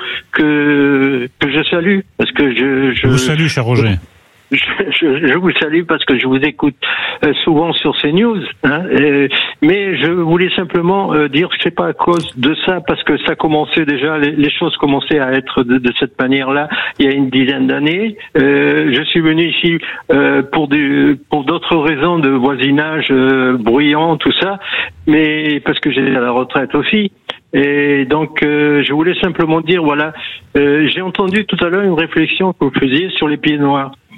que que je salue parce que je je vous salue, cher Roger. Je, je, je vous salue parce que je vous écoute euh, souvent sur CNews, hein, euh, mais je voulais simplement euh, dire que c'est pas à cause de ça, parce que ça commençait déjà, les, les choses commençaient à être de, de cette manière-là il y a une dizaine d'années. Euh, je suis venu ici euh, pour des, pour d'autres raisons de voisinage euh, bruyant, tout ça, mais parce que j'ai à la retraite aussi. Et donc, euh, je voulais simplement dire, voilà, euh, j'ai entendu tout à l'heure une réflexion que vous faisiez sur les Pieds Noirs.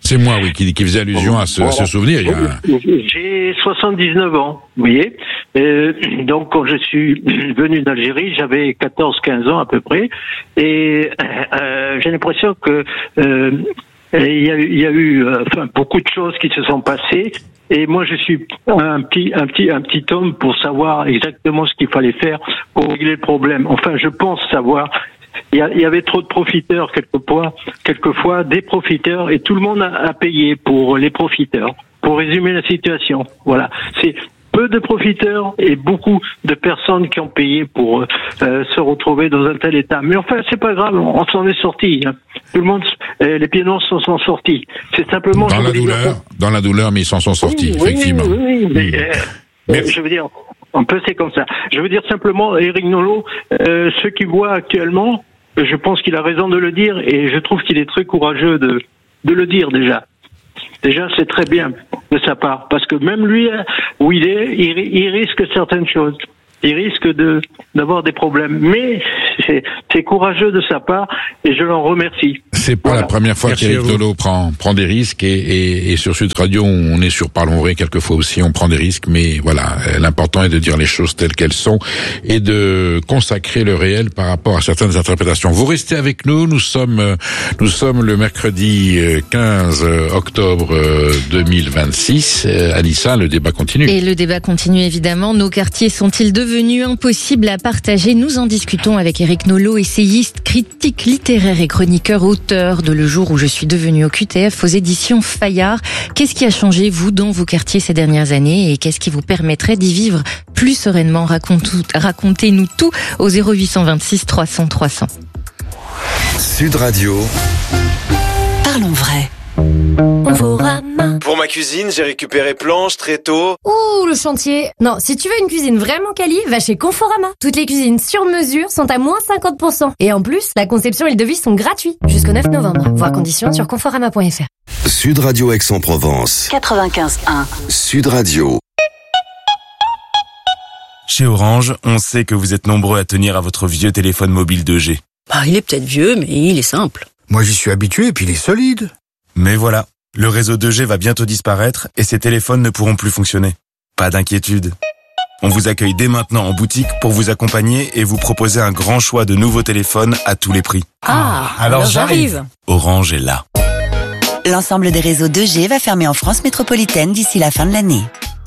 C'est moi, oui, qui, qui faisait allusion à ce, à ce souvenir. Il y a... J'ai soixante-dix-neuf ans, vous voyez. Euh, donc, quand je suis venu d'Algérie, j'avais quatorze quinze ans à peu près. Et euh, j'ai l'impression que euh, il y a, il y a eu euh, enfin, beaucoup de choses qui se sont passées. Et moi, je suis un petit, un petit, un petit homme pour savoir exactement ce qu'il fallait faire pour régler le problème. Enfin, je pense savoir. Il y, y avait trop de profiteurs quelquefois, quelquefois des profiteurs, et tout le monde a, a payé pour les profiteurs. Pour résumer la situation, voilà, c'est peu de profiteurs et beaucoup de personnes qui ont payé pour euh, se retrouver dans un tel état. Mais enfin, c'est pas grave, on, on s'en est sorti. Hein. Tout le monde, euh, les pieds noirs s'en sont sortis. C'est simplement dans la douleur, dire... dans la douleur, mais ils s'en sont sortis, oui, effectivement. Oui, oui, oui, mais, euh, Merci. Je veux dire, un peu c'est comme ça. Je veux dire simplement, Éric Nolot, euh, ce qu'il voit actuellement, je pense qu'il a raison de le dire, et je trouve qu'il est très courageux de de le dire déjà. Déjà, c'est très bien de sa part, parce que même lui, où il est, il, il risque certaines choses. Il risque de d'avoir des problèmes, mais c'est, c'est courageux de sa part, et je l'en remercie. C'est pas voilà. la première fois qu'Éric Nolot prend prend des risques, et, et, et sur Sud Radio, on est sur Parlons Vrai quelquefois aussi, on prend des risques, mais voilà, l'important est de dire les choses telles qu'elles sont et de consacrer le réel par rapport à certaines interprétations. Vous restez avec nous, nous sommes nous sommes le mercredi quinze octobre deux mille vingt-six. Anissa, le débat continue. Et le débat continue évidemment. Nos quartiers sont-ils devenus impossibles à partager? Nous en discutons avec Éric Nolot, essayiste, critique littéraire et chroniqueur, auteur de Le jour où je suis devenu O Q T F aux éditions Fayard. Qu'est-ce qui a changé, vous, dans vos quartiers ces dernières années, et qu'est-ce qui vous permettrait d'y vivre plus sereinement? Racontez-nous tout au zéro huit cent vingt-six trois cents trois cents. Sud Radio. Parlons vrai. Pour ma cuisine, j'ai récupéré planches, tréteaux. Ouh, le chantier. Non, si tu veux une cuisine vraiment quali, va chez Conforama. Toutes les cuisines sur mesure sont à moins cinquante pour cent. Et en plus, la conception et le devis sont gratuits jusqu'au neuf novembre. Voir conditions sur conforama point f r. Sud Radio Aix-en-Provence. quatre-vingt-quinze un. Sud Radio. Chez Orange, on sait que vous êtes nombreux à tenir à votre vieux téléphone mobile deux G. Bah, il est peut-être vieux, mais il est simple. Moi, j'y suis habitué, et puis il est solide. Mais voilà, le réseau deux G va bientôt disparaître et ces téléphones ne pourront plus fonctionner. Pas d'inquiétude. On vous accueille dès maintenant en boutique pour vous accompagner et vous proposer un grand choix de nouveaux téléphones à tous les prix. Ah, alors, alors j'arrive. Orange est là. L'ensemble des réseaux deux G va fermer en France métropolitaine d'ici la fin de l'année.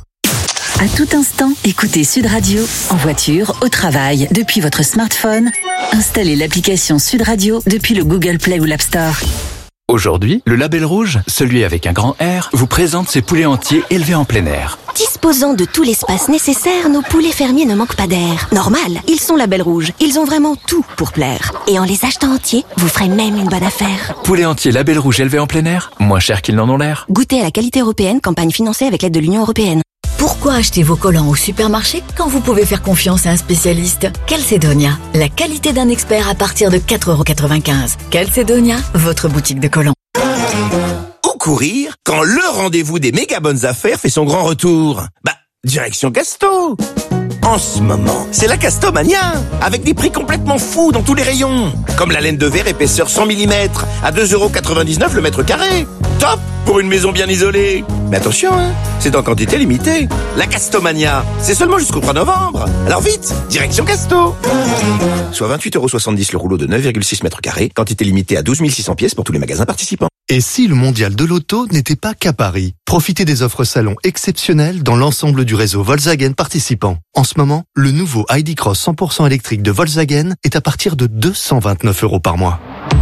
À tout instant, écoutez Sud Radio, en voiture, au travail, depuis votre smartphone. Installez l'application Sud Radio depuis le Google Play ou l'App Store. Aujourd'hui, le Label Rouge, celui avec un grand R, vous présente ses poulets entiers élevés en plein air. Disposant de tout l'espace nécessaire, nos poulets fermiers ne manquent pas d'air. Normal, ils sont Label Rouge, ils ont vraiment tout pour plaire. Et en les achetant entiers, vous ferez même une bonne affaire. Poulets entiers Label Rouge élevés en plein air, moins cher qu'ils n'en ont l'air. Goûtez à la qualité européenne, campagne financée avec l'aide de l'Union européenne. Pourquoi acheter vos collants au supermarché quand vous pouvez faire confiance à un spécialiste? Calcedonia, la qualité d'un expert à partir de quatre euros quatre-vingt-quinze. Calcedonia, votre boutique de collants. Où courir quand le rendez-vous des méga bonnes affaires fait son grand retour? Bah, direction Casto. En ce moment, c'est la Castomania, avec des prix complètement fous dans tous les rayons. Comme la laine de verre épaisseur cent millimètres, à deux euros quatre-vingt-dix-neuf le mètre carré. Top pour une maison bien isolée. Mais attention, hein, c'est en quantité limitée. La Castomania, c'est seulement jusqu'au trois novembre. Alors vite, direction Casto. Soit vingt-huit euros soixante-dix le rouleau de neuf virgule six mètres carrés, quantité limitée à douze mille six cents pièces pour tous les magasins participants. Et si le mondial de l'auto n'était pas qu'à Paris? Profitez des offres salon exceptionnelles dans l'ensemble du réseau Volkswagen participant. En ce moment, le nouveau I D Cross cent pour cent électrique de Volkswagen est à partir de deux cent vingt-neuf euros par mois.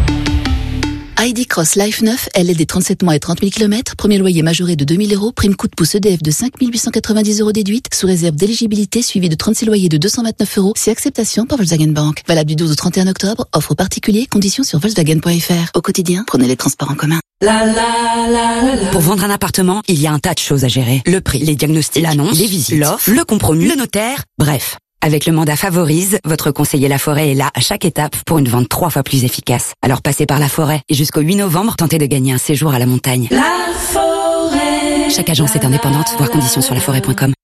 I D Cross Life neuf, L L D trente-sept mois et trente mille kilomètres, premier loyer majoré de deux mille euros, prime coup de pouce E D F de cinq mille huit cent quatre-vingt-dix euros déduite, sous réserve d'éligibilité suivi de trente-six loyers de deux cent vingt-neuf euros, si acceptation par Volkswagen Bank. Valable du douze au trente et un octobre, offre particulier, conditions sur volkswagen point f r. Au quotidien, prenez les transports en commun. La, la, la, la. Pour vendre un appartement, il y a un tas de choses à gérer. Le prix, les diagnostics, l'annonce, les visites, l'offre, le compromis, le notaire, bref. Avec le mandat Favorise, votre conseiller Laforêt est là à chaque étape pour une vente trois fois plus efficace. Alors passez par Laforêt et jusqu'au huit novembre, tentez de gagner un séjour à la montagne. Laforêt. Chaque agence est indépendante, voir conditions sur laforêt point com.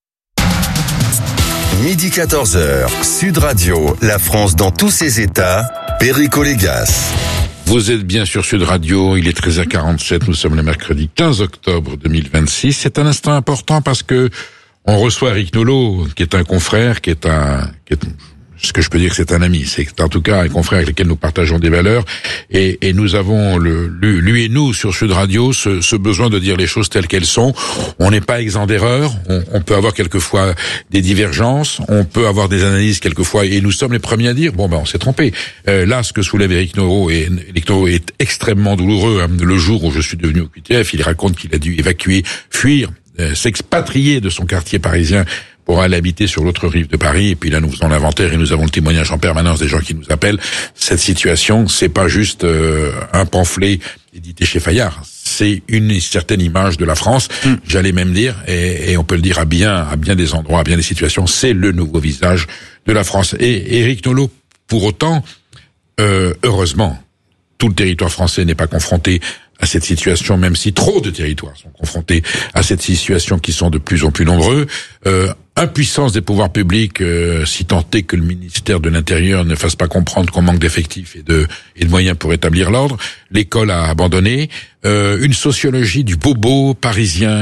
Midi quatorze heures, Sud Radio, la France dans tous ses états, Perico Légas. Vous êtes bien sur Sud Radio, il est treize heures quarante-sept, nous sommes le mercredi quinze octobre deux mille vingt-six. C'est un instant important parce que on reçoit Éric Nolot, qui est un confrère, qui est un, qui est, ce que je peux dire que c'est un ami, c'est en tout cas un confrère avec lequel nous partageons des valeurs, et, et nous avons, le, lui, lui et nous, sur Sud Radio, ce, ce besoin de dire les choses telles qu'elles sont. On n'est pas exempt d'erreurs, on, on peut avoir quelquefois des divergences, on peut avoir des analyses quelquefois, et nous sommes les premiers à dire, bon ben on s'est trompé. Euh, là, ce que soulève Éric Nolot, et Éric Nolot est extrêmement douloureux. Hein. Le jour où je suis devenu au Q T F, il raconte qu'il a dû évacuer, fuir, euh, s'expatrier de son quartier parisien pour aller habiter sur l'autre rive de Paris. Et puis là, nous faisons l'inventaire et nous avons le témoignage en permanence des gens qui nous appellent. Cette situation, c'est pas juste euh, un pamphlet édité chez Fayard. C'est une certaine image de la France. Mmh. J'allais même dire, et, et on peut le dire à bien, à bien des endroits, à bien des situations, c'est le nouveau visage de la France. Et Éric Nolot, pour autant, euh, heureusement, tout le territoire français n'est pas confronté à cette situation, même si trop de territoires sont confrontés à cette situation qui sont de plus en plus nombreux. Euh, impuissance des pouvoirs publics, euh, si tant est que le ministère de l'Intérieur ne fasse pas comprendre qu'on manque d'effectifs et de, et de moyens pour établir l'ordre. L'école a abandonné. Euh, une sociologie du bobo parisien